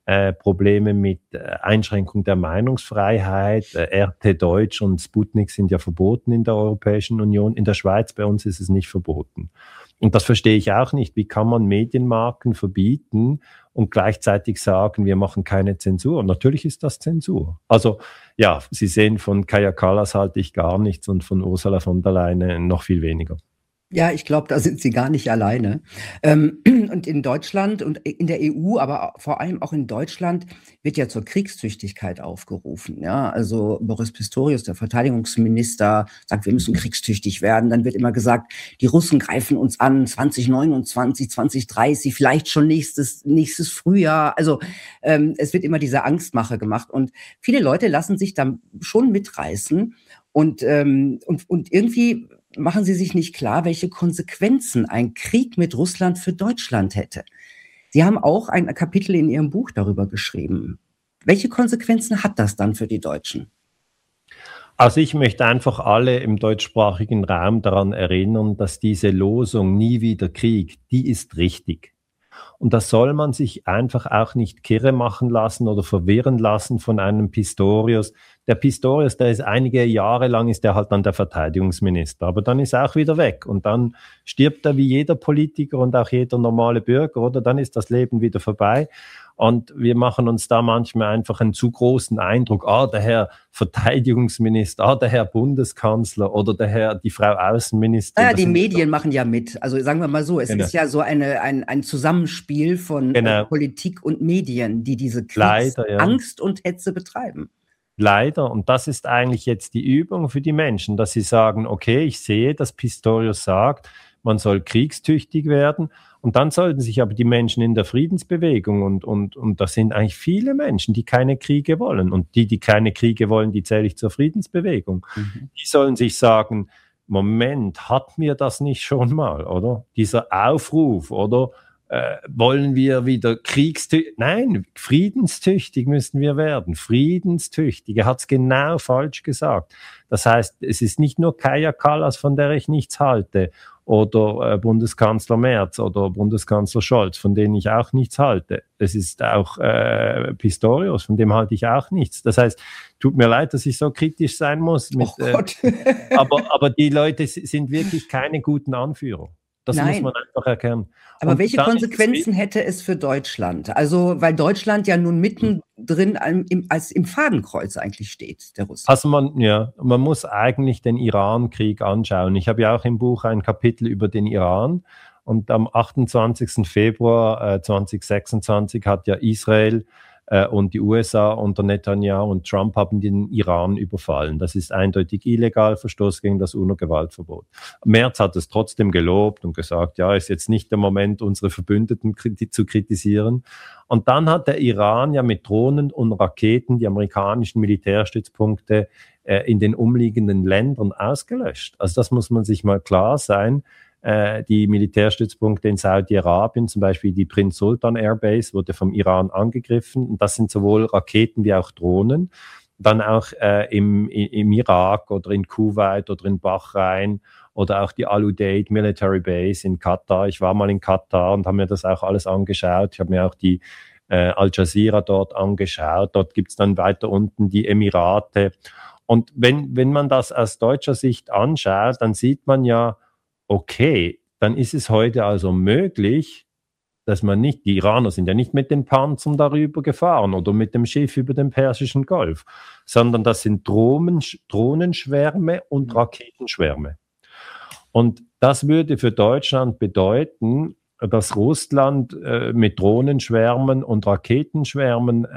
Speaker 5: mit Einschränkung der Meinungsfreiheit. RT Deutsch und Sputnik sind ja verboten in der Europäischen Union. In der Schweiz bei uns ist es nicht verboten. Und das verstehe ich auch nicht. Wie kann man Medienmarken verbieten und gleichzeitig sagen, wir machen keine Zensur? Natürlich ist das Zensur. Also ja, Sie sehen, von Kaja Kallas halte ich gar nichts und von Ursula von der Leyen noch viel weniger.
Speaker 4: Ja, ich glaube, da sind Sie gar nicht alleine. Und in Deutschland und in der EU, aber vor allem auch in Deutschland, wird ja zur Kriegstüchtigkeit aufgerufen. Ja, also Boris Pistorius, der Verteidigungsminister, sagt, wir müssen kriegstüchtig werden. Dann wird immer gesagt, die Russen greifen uns an 2029, 2030, vielleicht schon nächstes Frühjahr. Also es wird immer diese Angstmache gemacht. Und viele Leute lassen sich dann schon mitreißen. Und irgendwie machen sie sich nicht klar, welche Konsequenzen ein Krieg mit Russland für Deutschland hätte. Sie haben auch ein Kapitel in Ihrem Buch darüber geschrieben. Welche Konsequenzen hat das dann für die Deutschen?
Speaker 5: Also ich möchte einfach alle im deutschsprachigen Raum daran erinnern, dass diese Losung "Nie wieder Krieg", die ist richtig. Und da soll man sich einfach auch nicht kirre machen lassen oder verwirren lassen von einem Pistorius. Der Pistorius, der ist einige Jahre lang, ist der halt dann der Verteidigungsminister, aber dann ist er auch wieder weg und dann stirbt er wie jeder Politiker und auch jeder normale Bürger, oder dann ist das Leben wieder vorbei. Und wir machen uns da manchmal einfach einen zu großen Eindruck. Der Herr Verteidigungsminister, der Herr Bundeskanzler oder die Frau Außenministerin.
Speaker 4: Ja, die Medien machen ja mit. Also sagen wir mal so, es ist ja so ein Zusammenspiel von Politik und Medien, die diese Angst und Hetze betreiben.
Speaker 5: Leider. Und das ist eigentlich jetzt die Übung für die Menschen, dass sie sagen, okay, ich sehe, dass Pistorius sagt, man soll kriegstüchtig werden. Und dann sollten sich aber die Menschen in der Friedensbewegung und das sind eigentlich viele Menschen, die keine Kriege wollen. Und die keine Kriege wollen, die zähle ich zur Friedensbewegung. Die sollen sich sagen, Moment, hatten wir das nicht schon mal, oder? Dieser Aufruf, oder? Wollen wir wieder Nein, friedenstüchtig müssen wir werden. Friedenstüchtig. Er hat es genau falsch gesagt. Das heißt, es ist nicht nur Kaja Kallas, von der ich nichts halte, oder Bundeskanzler Merz oder Bundeskanzler Scholz, von denen ich auch nichts halte. Es ist auch Pistorius, von dem halte ich auch nichts. Das heißt, tut mir leid, dass ich so kritisch sein muss.
Speaker 4: Gott.
Speaker 5: Aber die Leute sind wirklich keine guten Anführer. Das muss man einfach erkennen.
Speaker 4: Aber welche Konsequenzen hätte es für Deutschland? Also, weil Deutschland ja nun mittendrin im Fadenkreuz eigentlich steht, der Russen.
Speaker 5: Also man muss eigentlich den Iran-Krieg anschauen. Ich habe ja auch im Buch ein Kapitel über den Iran. Und am 28. Februar 2026 hat ja Israel und die USA unter Netanyahu und Trump haben den Iran überfallen. Das ist eindeutig illegal, Verstoß gegen das UNO-Gewaltverbot. Merz hat es trotzdem gelobt und gesagt, ja, ist jetzt nicht der Moment, unsere Verbündeten zu kritisieren. Und dann hat der Iran ja mit Drohnen und Raketen die amerikanischen Militärstützpunkte in den umliegenden Ländern ausgelöscht. Also das muss man sich mal klar sein. Die Militärstützpunkte in Saudi-Arabien, zum Beispiel die Prinz Sultan Airbase, wurde vom Iran angegriffen. Und das sind sowohl Raketen wie auch Drohnen. Dann auch im Irak oder in Kuwait oder in Bahrain oder auch die Al-Udeid Military Base in Katar. Ich war mal in Katar und habe mir das auch alles angeschaut. Ich habe mir auch die Al Jazeera dort angeschaut. Dort gibt es dann weiter unten die Emirate. Und wenn man das aus deutscher Sicht anschaut, dann sieht man ja, okay, dann ist es heute also möglich, dass die Iraner sind ja nicht mit den Panzern darüber gefahren oder mit dem Schiff über den Persischen Golf, sondern das sind Drohnenschwärme und Raketenschwärme. Und das würde für Deutschland bedeuten, dass Russland mit Drohnenschwärmen und Raketenschwärmen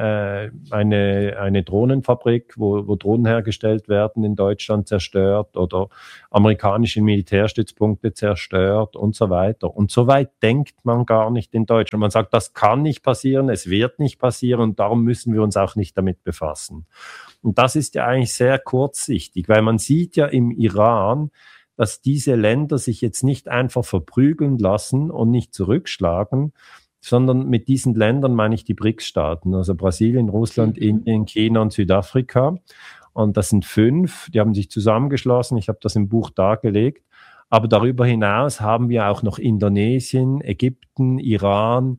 Speaker 5: eine Drohnenfabrik, wo Drohnen hergestellt werden, in Deutschland zerstört oder amerikanische Militärstützpunkte zerstört und so weiter. Und so weit denkt man gar nicht in Deutschland. Man sagt, das kann nicht passieren, es wird nicht passieren und darum müssen wir uns auch nicht damit befassen. Und das ist ja eigentlich sehr kurzsichtig, weil man sieht ja im Iran, dass diese Länder sich jetzt nicht einfach verprügeln lassen und nicht zurückschlagen, sondern mit diesen Ländern meine ich die BRICS-Staaten, also Brasilien, Russland, Indien, China und Südafrika. Und das sind 5, die haben sich zusammengeschlossen, ich habe das im Buch dargelegt. Aber darüber hinaus haben wir auch noch Indonesien, Ägypten, Iran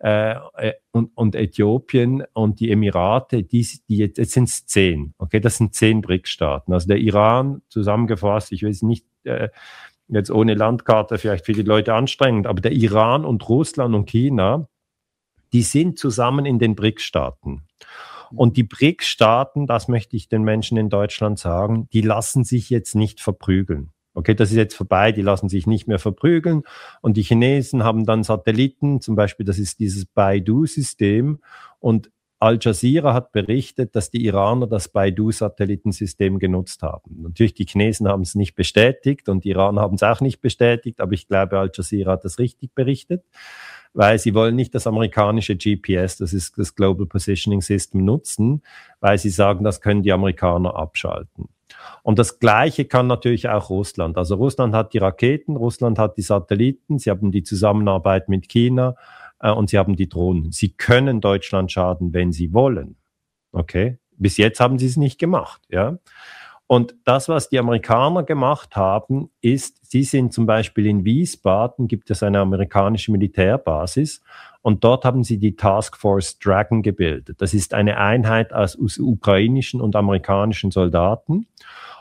Speaker 5: und Äthiopien und die Emirate, jetzt sind es 10. Okay, das sind 10 BRICS-Staaten. Also der Iran, zusammengefasst, ich weiß nicht, jetzt ohne Landkarte vielleicht für die Leute anstrengend, aber der Iran und Russland und China, die sind zusammen in den BRICS-Staaten. Und die BRICS-Staaten, das möchte ich den Menschen in Deutschland sagen, die lassen sich jetzt nicht verprügeln. Okay, das ist jetzt vorbei, die lassen sich nicht mehr verprügeln und die Chinesen haben dann Satelliten, zum Beispiel das ist dieses Baidu-System und Al Jazeera hat berichtet, dass die Iraner das Baidu-Satellitensystem genutzt haben. Natürlich, die Chinesen haben es nicht bestätigt und die Iraner haben es auch nicht bestätigt, aber ich glaube, Al Jazeera hat das richtig berichtet, weil sie wollen nicht das amerikanische GPS, das ist das Global Positioning System, nutzen, weil sie sagen, das können die Amerikaner abschalten. Und das Gleiche kann natürlich auch Russland. Also Russland hat die Raketen, Russland hat die Satelliten, sie haben die Zusammenarbeit mit China und sie haben die Drohnen. Sie können Deutschland schaden, wenn sie wollen. Okay? Bis jetzt haben sie es nicht gemacht. Ja? Und das, was die Amerikaner gemacht haben, ist, sie sind zum Beispiel in Wiesbaden, gibt es eine amerikanische Militärbasis und dort haben sie die Task Force Dragon gebildet. Das ist eine Einheit aus ukrainischen und amerikanischen Soldaten.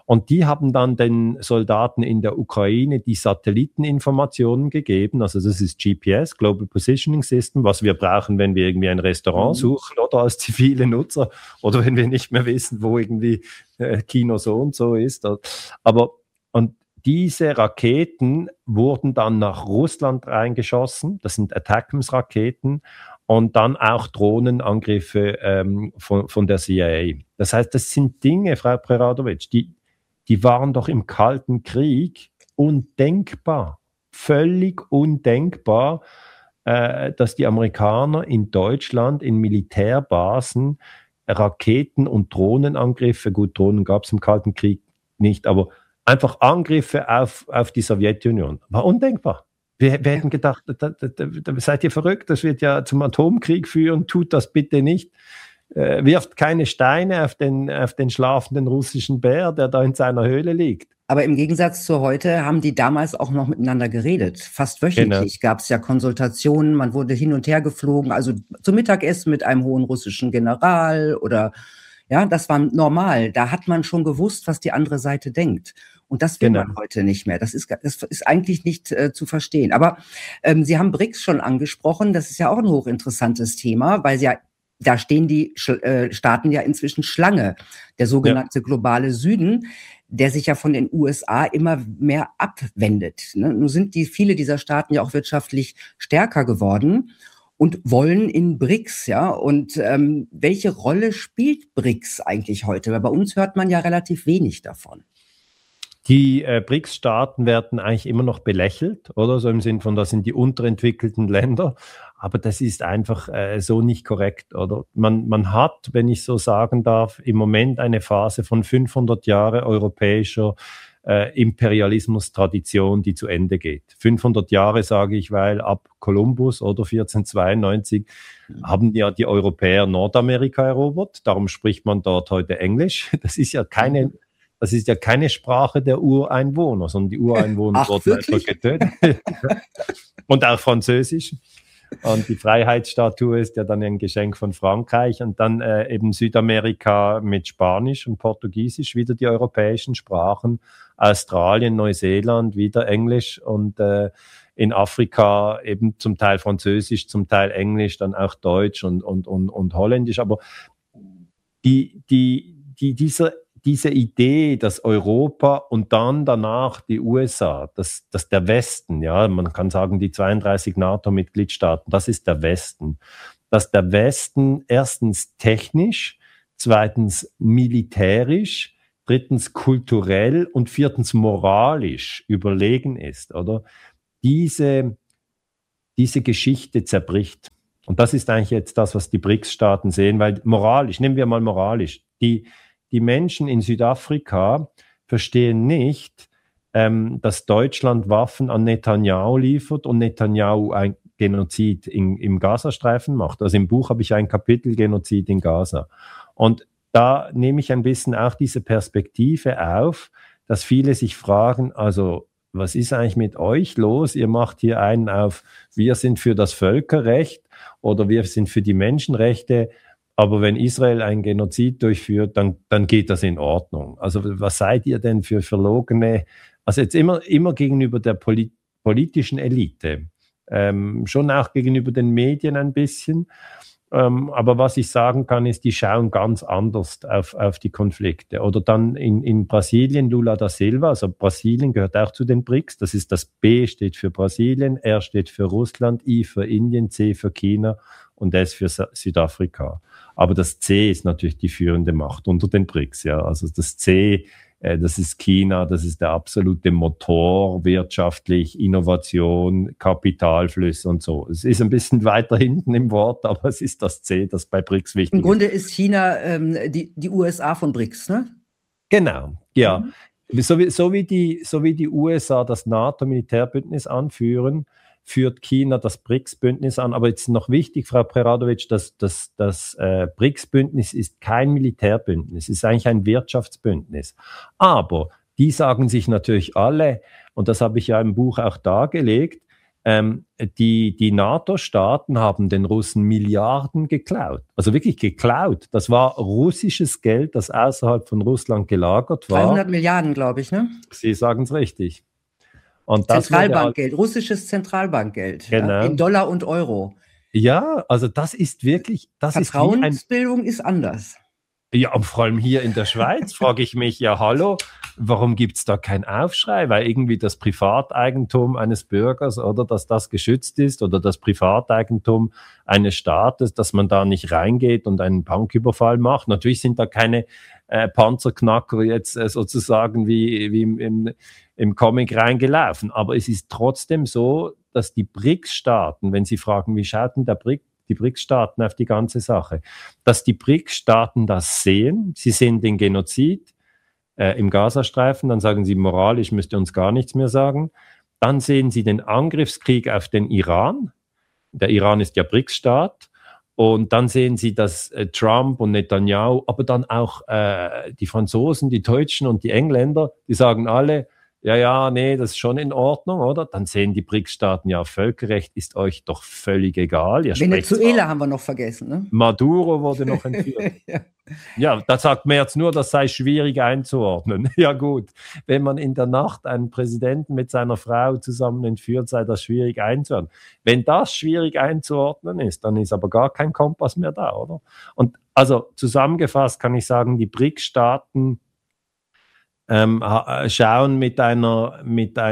Speaker 5: Und die haben dann den Soldaten in der Ukraine die Satelliteninformationen gegeben. Also das ist GPS, Global Positioning System, was wir brauchen, wenn wir irgendwie ein Restaurant suchen oder als zivile Nutzer oder wenn wir nicht mehr wissen, wo irgendwie Kino so und so ist. Aber und diese Raketen wurden dann nach Russland reingeschossen. Das sind ATACMS-Raketen. Und dann auch Drohnenangriffe von der CIA. Das heißt, das sind Dinge, Frau Preradovic, die waren doch im Kalten Krieg undenkbar, völlig undenkbar, dass die Amerikaner in Deutschland in Militärbasen Raketen- und Drohnenangriffe, gut, Drohnen gab es im Kalten Krieg nicht, aber einfach Angriffe auf die Sowjetunion. War undenkbar. Wir hätten gedacht, da seid ihr verrückt, das wird ja zum Atomkrieg führen, tut das bitte nicht. Wirft keine Steine auf den schlafenden russischen Bär, der da in seiner Höhle liegt.
Speaker 4: Aber im Gegensatz zu heute haben die damals auch noch miteinander geredet. Fast wöchentlich gab es ja Konsultationen, man wurde hin und her geflogen, also zum Mittagessen mit einem hohen russischen General oder, ja, das war normal. Da hat man schon gewusst, was die andere Seite denkt. Und das will man heute nicht mehr. Das ist eigentlich nicht zu verstehen. Aber Sie haben BRICS schon angesprochen. Das ist ja auch ein hochinteressantes Thema, weil da stehen die Staaten ja inzwischen Schlange. Der sogenannte globale Süden, der sich ja von den USA immer mehr abwendet. Ne? Nun sind viele dieser Staaten ja auch wirtschaftlich stärker geworden und wollen in BRICS, ja. Und welche Rolle spielt BRICS eigentlich heute? Weil bei uns hört man ja relativ wenig davon.
Speaker 5: Die BRICS-Staaten werden eigentlich immer noch belächelt, oder? So im Sinn von, das sind die unterentwickelten Länder. Aber das ist einfach so nicht korrekt, oder? Man hat, wenn ich so sagen darf, im Moment eine Phase von 500 Jahre europäischer Imperialismus-Tradition, die zu Ende geht. 500 Jahre sage ich, weil ab Kolumbus oder 1492 haben ja die Europäer Nordamerika erobert. Darum spricht man dort heute Englisch. Das ist ja keine Sprache der Ureinwohner, sondern die Ureinwohner wurden einfach getötet. Und auch Französisch. Und die Freiheitsstatue ist ja dann ein Geschenk von Frankreich. Und dann eben Südamerika mit Spanisch und Portugiesisch, wieder die europäischen Sprachen. Australien, Neuseeland, wieder Englisch. Und in Afrika eben zum Teil Französisch, zum Teil Englisch, dann auch Deutsch und Holländisch. Aber diese Idee, dass Europa und dann danach die USA, dass der Westen, ja, man kann sagen, die 32 NATO-Mitgliedstaaten, das ist der Westen, dass der Westen erstens technisch, zweitens militärisch, drittens kulturell und viertens moralisch überlegen ist, oder? Diese Geschichte zerbricht. Und das ist eigentlich jetzt das, was die BRICS-Staaten sehen, weil moralisch, nehmen wir mal moralisch, die Menschen in Südafrika verstehen nicht, dass Deutschland Waffen an Netanyahu liefert und Netanyahu ein Genozid im Gazastreifen macht. Also im Buch habe ich ein Kapitel Genozid in Gaza. Und da nehme ich ein bisschen auch diese Perspektive auf, dass viele sich fragen, also was ist eigentlich mit euch los? Ihr macht hier einen auf, wir sind für das Völkerrecht oder wir sind für die Menschenrechte. Aber wenn Israel einen Genozid durchführt, dann geht das in Ordnung. Also was seid ihr denn für verlogene, also jetzt immer gegenüber der politischen Elite, schon auch gegenüber den Medien ein bisschen. Aber was ich sagen kann, ist, die schauen ganz anders auf die Konflikte. Oder dann in Brasilien, Lula da Silva, also Brasilien gehört auch zu den BRICS. Das ist das B steht für Brasilien, R steht für Russland, I für Indien, C für China und S für Südafrika. Aber das C ist natürlich die führende Macht unter den BRICS. Ja. Also das C, das ist China, das ist der absolute Motor, wirtschaftlich, Innovation, Kapitalflüsse und so. Es ist ein bisschen weiter hinten im Wort, aber es ist das C, das bei BRICS wichtig ist.
Speaker 4: Im Grunde ist China die USA von BRICS, ne?
Speaker 5: Genau, ja. So wie die USA das NATO-Militärbündnis anführen, führt China das BRICS-Bündnis an. Aber jetzt noch wichtig, Frau Preradovic, das BRICS-Bündnis ist kein Militärbündnis, es ist eigentlich ein Wirtschaftsbündnis. Aber die sagen sich natürlich alle, und das habe ich ja im Buch auch dargelegt, die NATO-Staaten haben den Russen Milliarden geklaut. Also wirklich geklaut. Das war russisches Geld, das außerhalb von Russland gelagert war.
Speaker 4: 300 Milliarden, glaube ich, ne?
Speaker 5: Sie sagen es richtig. Und das
Speaker 4: Zentralbankgeld, russisches Zentralbankgeld.
Speaker 5: Genau.
Speaker 4: Ja, in Dollar und Euro.
Speaker 5: Ja, also das ist wirklich...
Speaker 4: Vertrauensbildung ist anders.
Speaker 5: Ja, und vor allem hier in der Schweiz frage ich mich, ja hallo, warum gibt's da keinen Aufschrei? Weil irgendwie das Privateigentum eines Bürgers oder dass das geschützt ist oder das Privateigentum eines Staates, dass man da nicht reingeht und einen Banküberfall macht. Natürlich sind da keine Panzerknacker jetzt sozusagen wie im Comic reingelaufen. Aber es ist trotzdem so, dass die BRICS-Staaten, wenn Sie fragen, wie schaut denn die BRICS-Staaten auf die ganze Sache, dass die BRICS-Staaten das sehen. Sie sehen den Genozid im Gazastreifen, dann sagen sie, moralisch müsst ihr uns gar nichts mehr sagen. Dann sehen sie den Angriffskrieg auf den Iran. Der Iran ist ja BRICS-Staat. Und dann sehen sie, dass Trump und Netanyahu, aber dann auch die Franzosen, die Deutschen und die Engländer, die sagen alle, ja, nee, das ist schon in Ordnung, oder? Dann sehen die BRICS-Staaten, ja, Völkerrecht ist euch doch völlig egal.
Speaker 4: Venezuela haben wir noch vergessen, ne?
Speaker 5: Maduro wurde noch entführt. Ja, da sagt Merz nur, das sei schwierig einzuordnen. Ja gut, wenn man in der Nacht einen Präsidenten mit seiner Frau zusammen entführt, sei das schwierig einzuordnen. Wenn das schwierig einzuordnen ist, dann ist aber gar kein Kompass mehr da, oder? Und also zusammengefasst kann ich sagen, die BRICS-Staaten schauen mit einer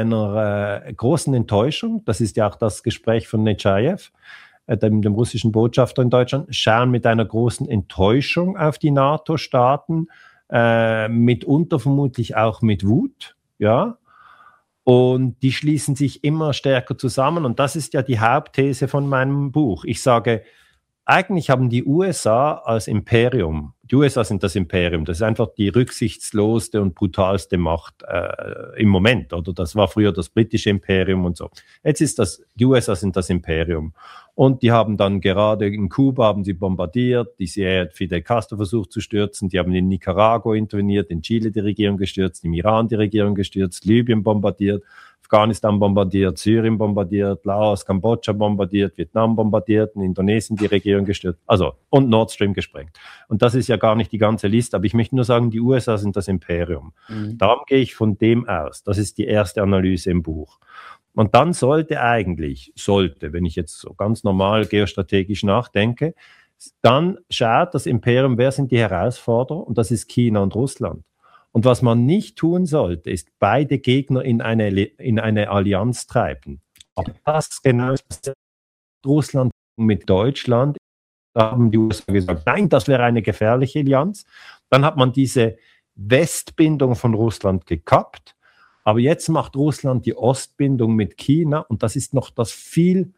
Speaker 5: großen Enttäuschung, das ist ja auch das Gespräch von Nechayev, dem russischen Botschafter in Deutschland, schauen mit einer großen Enttäuschung auf die NATO-Staaten, mitunter vermutlich auch mit Wut, ja, und die schließen sich immer stärker zusammen und das ist ja die Hauptthese von meinem Buch. Ich sage, eigentlich haben die USA als Imperium, die USA sind das Imperium, das ist einfach die rücksichtsloseste und brutalste Macht im Moment, oder? Das war früher das britische Imperium und so. Jetzt ist die USA sind das Imperium. Und die haben dann gerade in Kuba haben sie bombardiert, die CIA hat Fidel Castro versucht zu stürzen, die haben in Nicaragua interveniert, in Chile die Regierung gestürzt, im Iran die Regierung gestürzt, Libyen bombardiert, Afghanistan bombardiert, Syrien bombardiert, Laos, Kambodscha bombardiert, Vietnam bombardiert, in Indonesien die Regierung gestürzt, also und Nord Stream gesprengt. Und das ist ja gar nicht die ganze Liste, aber ich möchte nur sagen, die USA sind das Imperium. Darum gehe ich von dem aus. Das ist die erste Analyse im Buch. Und dann sollte, wenn ich jetzt so ganz normal geostrategisch nachdenke, dann schaut das Imperium, wer sind die Herausforderer? Und das ist China und Russland. Und was man nicht tun sollte, ist beide Gegner in eine Allianz treiben. Aber das genau ist Russland mit Deutschland. Da haben die USA gesagt, nein, das wäre eine gefährliche Allianz. Dann hat man diese Westbindung von Russland gekappt. Aber jetzt macht Russland die Ostbindung mit China und das ist noch das viel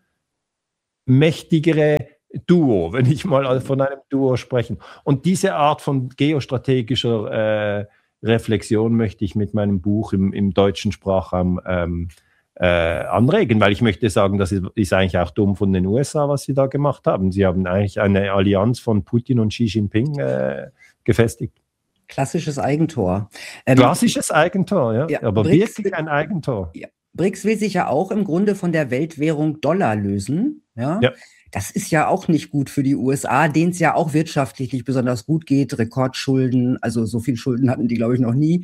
Speaker 5: mächtigere Duo, wenn ich mal von einem Duo spreche. Und diese Art von geostrategischer Reflexion möchte ich mit meinem Buch im deutschen Sprachraum anregen, weil ich möchte sagen, das ist eigentlich auch dumm von den USA, was sie da gemacht haben. Sie haben eigentlich eine Allianz von Putin und Xi Jinping gefestigt.
Speaker 4: Klassisches Eigentor.
Speaker 5: Klassisches Eigentor, ja. Aber BRICS, wirklich ein Eigentor.
Speaker 4: Ja. BRICS will sich ja auch im Grunde von der Weltwährung Dollar lösen. Ja. Das ist ja auch nicht gut für die USA, denen es ja auch wirtschaftlich nicht besonders gut geht. Rekordschulden, also so viel Schulden hatten die, glaube ich, noch nie.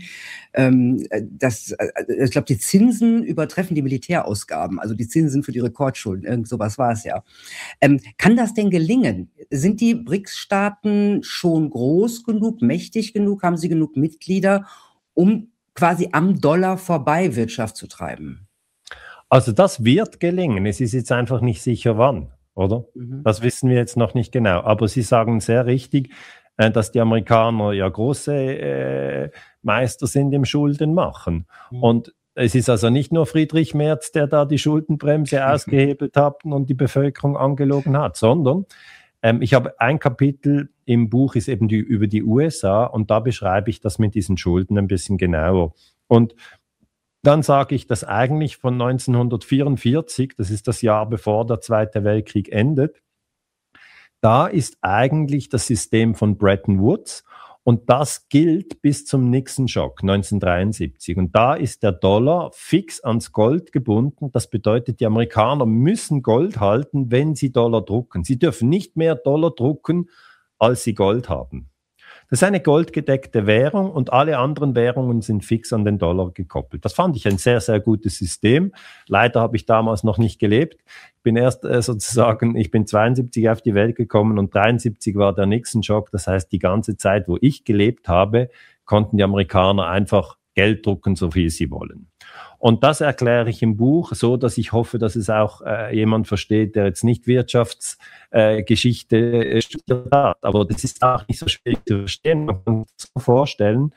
Speaker 4: Ich glaube, die Zinsen übertreffen die Militärausgaben. Also die Zinsen für die Rekordschulden, irgend sowas war es ja. Kann das denn gelingen? Sind die BRICS-Staaten schon groß genug, mächtig genug? Haben sie genug Mitglieder, um quasi am Dollar vorbei Wirtschaft zu treiben?
Speaker 5: Also das wird gelingen. Es ist jetzt einfach nicht sicher, wann. Oder? Das wissen wir jetzt noch nicht genau. Aber Sie sagen sehr richtig, dass die Amerikaner ja große Meister sind im Schuldenmachen. Und es ist also nicht nur Friedrich Merz, der da die Schuldenbremse ausgehebelt hat und die Bevölkerung angelogen hat, sondern ich habe ein Kapitel im Buch, ist eben über die USA und da beschreibe ich das mit diesen Schulden ein bisschen genauer. Und dann sage ich, dass eigentlich von 1944, das ist das Jahr bevor der Zweite Weltkrieg endet, da ist eigentlich das System von Bretton Woods Und das gilt bis zum Nixon-Schock 1973. Und da ist der Dollar fix ans Gold gebunden. Das bedeutet, die Amerikaner müssen Gold halten, wenn sie Dollar drucken. Sie dürfen nicht mehr Dollar drucken, als sie Gold haben. Das ist eine goldgedeckte Währung und alle anderen Währungen sind fix an den Dollar gekoppelt. Das fand ich ein sehr, sehr gutes System. Leider habe ich damals noch nicht gelebt. Ich bin erst ich bin 72 auf die Welt gekommen und 73 war der Nixon-Schock. Das heißt, die ganze Zeit, wo ich gelebt habe, konnten die Amerikaner einfach Geld drucken, so viel sie wollen. Und das erkläre ich im Buch so, dass ich hoffe, dass es auch jemand versteht, der jetzt nicht Wirtschaftsgeschichte studiert hat. Aber das ist auch nicht so schwierig zu verstehen. Man kann sich so vorstellen,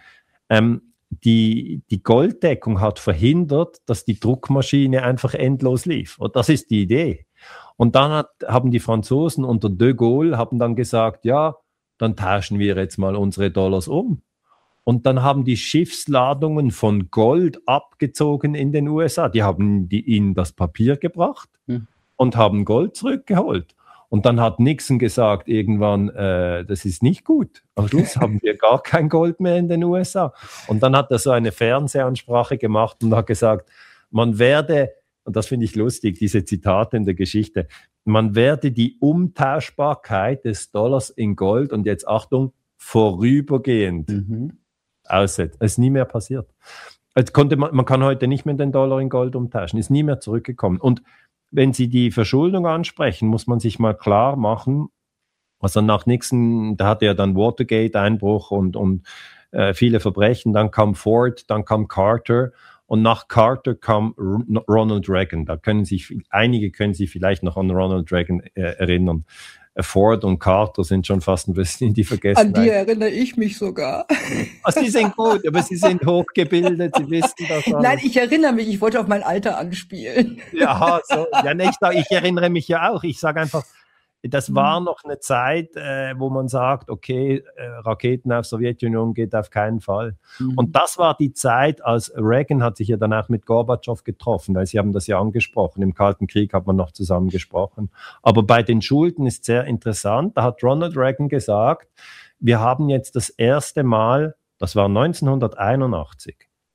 Speaker 5: die Golddeckung hat verhindert, dass die Druckmaschine einfach endlos lief. Und das ist die Idee. Und dann haben die Franzosen unter de Gaulle dann gesagt, ja, dann tauschen wir jetzt mal unsere Dollars um. Und dann haben die Schiffsladungen von Gold abgezogen in den USA. Die haben ihnen das Papier gebracht und haben Gold zurückgeholt. Und dann hat Nixon gesagt irgendwann, das ist nicht gut. Am Schluss haben wir gar kein Gold mehr in den USA. Und dann hat er so eine Fernsehansprache gemacht und hat gesagt, man werde, und das finde ich lustig, diese Zitate in der Geschichte, man werde die Umtauschbarkeit des Dollars in Gold, und jetzt Achtung, vorübergehend aussetzen. Es ist nie mehr passiert. Man kann heute nicht mehr den Dollar in Gold umtauschen, ist nie mehr zurückgekommen. Und wenn Sie die Verschuldung ansprechen, muss man sich mal klar machen, also nach Nixon, da hatte ja dann Watergate-Einbruch und viele Verbrechen, dann kam Ford, dann kam Carter und nach Carter kam Ronald Reagan. Einige können sich vielleicht noch an Ronald Reagan erinnern. Ford und Carter sind schon fast ein bisschen in die Vergessenheit.
Speaker 4: An die erinnere ich mich sogar.
Speaker 5: Also Sie sind gut, aber Sie sind hochgebildet, Sie wissen das alles.
Speaker 4: Nein, ich erinnere mich, ich wollte auf mein Alter anspielen.
Speaker 5: Ja, so. Ja, ich erinnere mich ja auch. Ich sage einfach, das war noch eine Zeit, wo man sagt, okay, Raketen auf Sowjetunion geht auf keinen Fall. Und das war die Zeit, als Reagan hat sich ja dann auch mit Gorbatschow getroffen, weil Sie haben das ja angesprochen, im Kalten Krieg hat man noch zusammen gesprochen. Aber bei den Schulden ist sehr interessant, da hat Ronald Reagan gesagt, wir haben jetzt das erste Mal, das war 1981,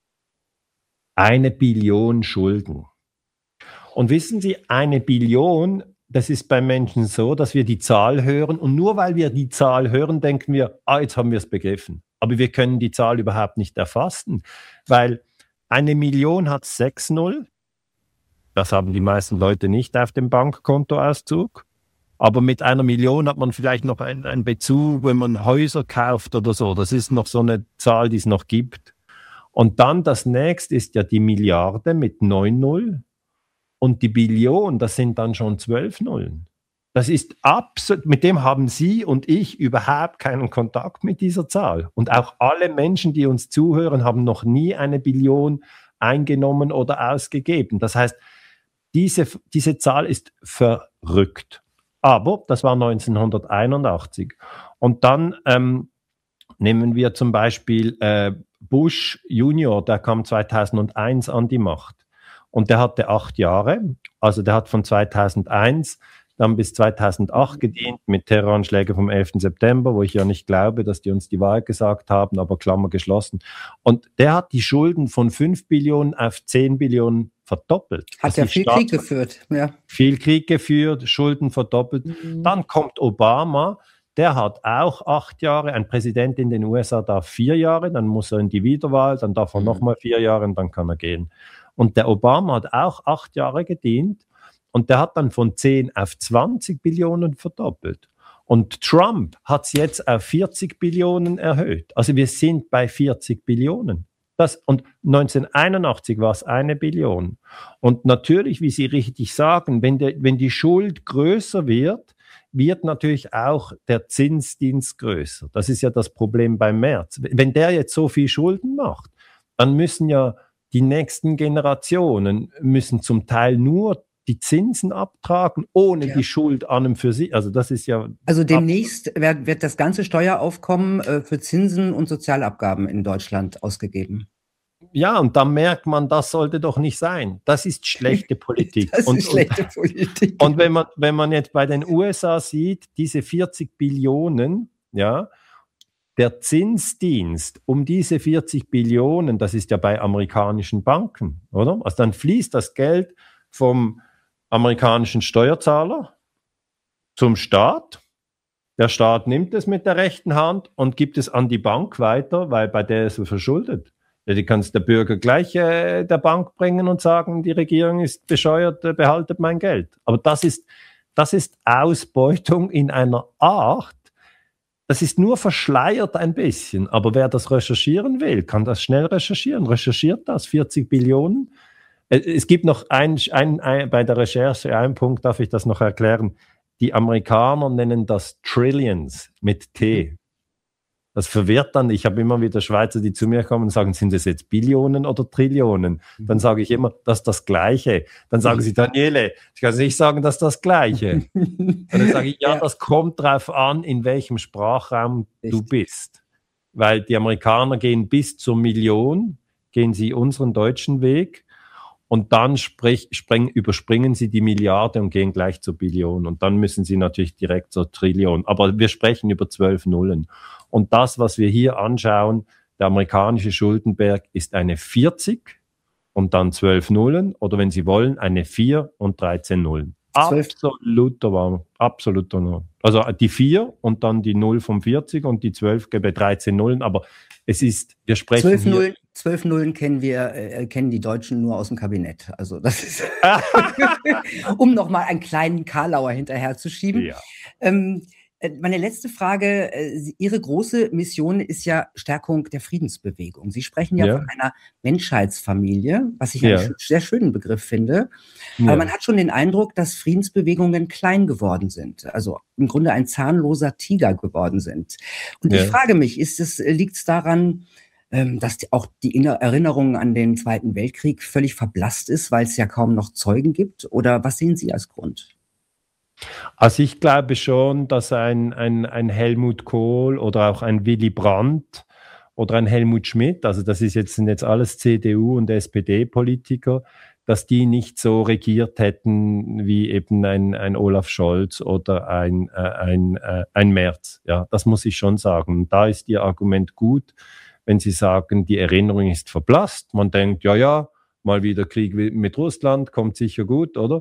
Speaker 5: 1 Billion Schulden. Und wissen Sie, 1 Billion, das ist bei Menschen so, dass wir die Zahl hören und nur weil wir die Zahl hören, denken wir, jetzt haben wir es begriffen. Aber wir können die Zahl überhaupt nicht erfassen, weil 1 Million hat 6 Null. Das haben die meisten Leute nicht auf dem Bankkontoauszug. Aber mit 1 Million hat man vielleicht noch einen Bezug, wenn man Häuser kauft oder so. Das ist noch so eine Zahl, die es noch gibt. Und dann das nächste ist ja die Milliarde mit 9 Null. Und die Billion, das sind dann schon 12 Nullen. Das ist absolut, mit dem haben Sie und ich überhaupt keinen Kontakt mit dieser Zahl. Und auch alle Menschen, die uns zuhören, haben noch nie 1 Billion eingenommen oder ausgegeben. Das heißt, diese Zahl ist verrückt. Aber das war 1981. Und dann nehmen wir zum Beispiel Bush Junior, der kam 2001 an die Macht. Und der hatte 8 Jahre, also der hat von 2001 dann bis 2008 gedient mit Terroranschlägen vom 11. September, wo ich ja nicht glaube, dass die uns die Wahrheit gesagt haben, aber Klammer geschlossen. Und der hat die Schulden von 5 Billionen auf 10 Billionen verdoppelt.
Speaker 4: Hat ja viel Krieg geführt. Ja.
Speaker 5: Viel Krieg geführt, Schulden verdoppelt. Dann kommt Obama, der hat auch 8 Jahre, ein Präsident in den USA darf 4 Jahre, dann muss er in die Wiederwahl, dann darf er nochmal 4 Jahre und dann kann er gehen. Und der Obama hat auch 8 Jahre gedient und der hat dann von 10 auf 20 Billionen verdoppelt. Und Trump hat es jetzt auf 40 Billionen erhöht. Also wir sind bei 40 Billionen. Und 1981 war es 1 Billion. Und natürlich, wie Sie richtig sagen, wenn die Schuld größer wird natürlich auch der Zinsdienst größer. Das ist ja das Problem beim Merz. Wenn der jetzt so viel Schulden macht, dann müssen ja die nächsten Generationen zum Teil nur die Zinsen abtragen, ohne die Schuld an und für sich. Also das ist ja...
Speaker 4: Also demnächst wird das ganze Steueraufkommen für Zinsen und Sozialabgaben in Deutschland ausgegeben.
Speaker 5: Ja, und da merkt man, das sollte doch nicht sein. Das ist schlechte Politik.
Speaker 4: Politik.
Speaker 5: Und wenn man jetzt bei den USA sieht, diese 40 Billionen, ja, der Zinsdienst um diese 40 Billionen, das ist ja bei amerikanischen Banken, oder? Also dann fließt das Geld vom amerikanischen Steuerzahler zum Staat. Der Staat nimmt es mit der rechten Hand und gibt es an die Bank weiter, weil bei der ist er verschuldet. Ja, die kann es der Bürger gleich der Bank bringen und sagen, die Regierung ist bescheuert, behaltet mein Geld. Aber das ist Ausbeutung in einer Art, das ist nur verschleiert ein bisschen. Aber wer das recherchieren will, kann das schnell recherchieren. Recherchiert das, 40 Billionen. Es gibt noch bei der Recherche einen Punkt, darf ich das noch erklären. Die Amerikaner nennen das Trillions mit T. Das verwirrt dann. Ich habe immer wieder Schweizer, die zu mir kommen und sagen, sind das jetzt Billionen oder Trillionen? Dann sage ich immer, das ist das Gleiche. Dann sagen sie, Daniele, ich kann nicht sagen, das ist das Gleiche. Und dann sage ich, ja, das kommt drauf an, in welchem Sprachraum du bist. Weil die Amerikaner gehen bis zur Million, gehen sie unseren deutschen Weg. Und dann überspringen sie die Milliarde und gehen gleich zur Billion. Und dann müssen sie natürlich direkt zur Trillion. Aber wir sprechen über 12 Nullen. Und das, was wir hier anschauen, der amerikanische Schuldenberg ist eine 40 und dann 12 Nullen. Oder wenn Sie wollen, eine 4 und 13 Nullen. Absoluter Wahnsinn. Also die 4 und dann die 0 vom 40 und die 12 gebe 13 Nullen. Aber es ist, wir sprechen
Speaker 4: 12 Nullen kennen die Deutschen nur aus dem Kabinett. Also das ist, um nochmal einen kleinen Karlauer hinterherzuschieben. Ja. Meine letzte Frage, Ihre große Mission ist ja Stärkung der Friedensbewegung. Sie sprechen ja von einer Menschheitsfamilie, was ich einen sehr schönen Begriff finde. Ja. Aber man hat schon den Eindruck, dass Friedensbewegungen klein geworden sind. Also im Grunde ein zahnloser Tiger geworden sind. Und ich frage mich, liegt es daran, dass auch die Erinnerung an den Zweiten Weltkrieg völlig verblasst ist, weil es ja kaum noch Zeugen gibt? Oder was sehen Sie als Grund?
Speaker 5: Also ich glaube schon, dass ein Helmut Kohl oder auch ein Willy Brandt oder ein Helmut Schmidt, also sind jetzt alles CDU- und SPD-Politiker, dass die nicht so regiert hätten wie eben ein Olaf Scholz oder ein Merz. Ja, das muss ich schon sagen. Da ist Ihr Argument gut, wenn Sie sagen, die Erinnerung ist verblasst. Man denkt, ja, mal wieder Krieg mit Russland, kommt sicher gut, oder?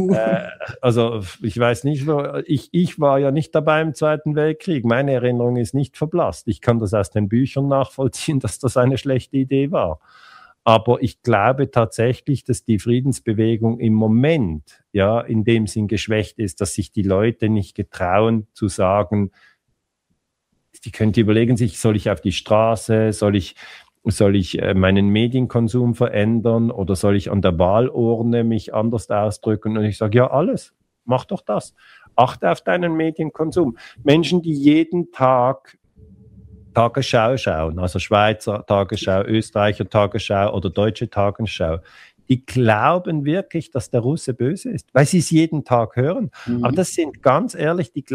Speaker 5: Also ich weiß nicht, ich war ja nicht dabei im Zweiten Weltkrieg. Meine Erinnerung ist nicht verblasst. Ich kann das aus den Büchern nachvollziehen, dass das eine schlechte Idee war. Aber ich glaube tatsächlich, dass die Friedensbewegung im Moment, ja, in dem Sinn geschwächt ist, dass sich die Leute nicht getrauen zu sagen, die können überlegen sich, soll ich auf die Straße, soll ich meinen Medienkonsum verändern oder soll ich an der Wahlurne mich anders ausdrücken? Und ich sage, ja, alles, mach doch das. Achte auf deinen Medienkonsum. Menschen, die jeden Tag Tagesschau schauen, also Schweizer Tagesschau, Österreicher Tagesschau oder deutsche Tagesschau, die glauben wirklich, dass der Russe böse ist, weil sie es jeden Tag hören. Aber das sind ganz ehrlich, die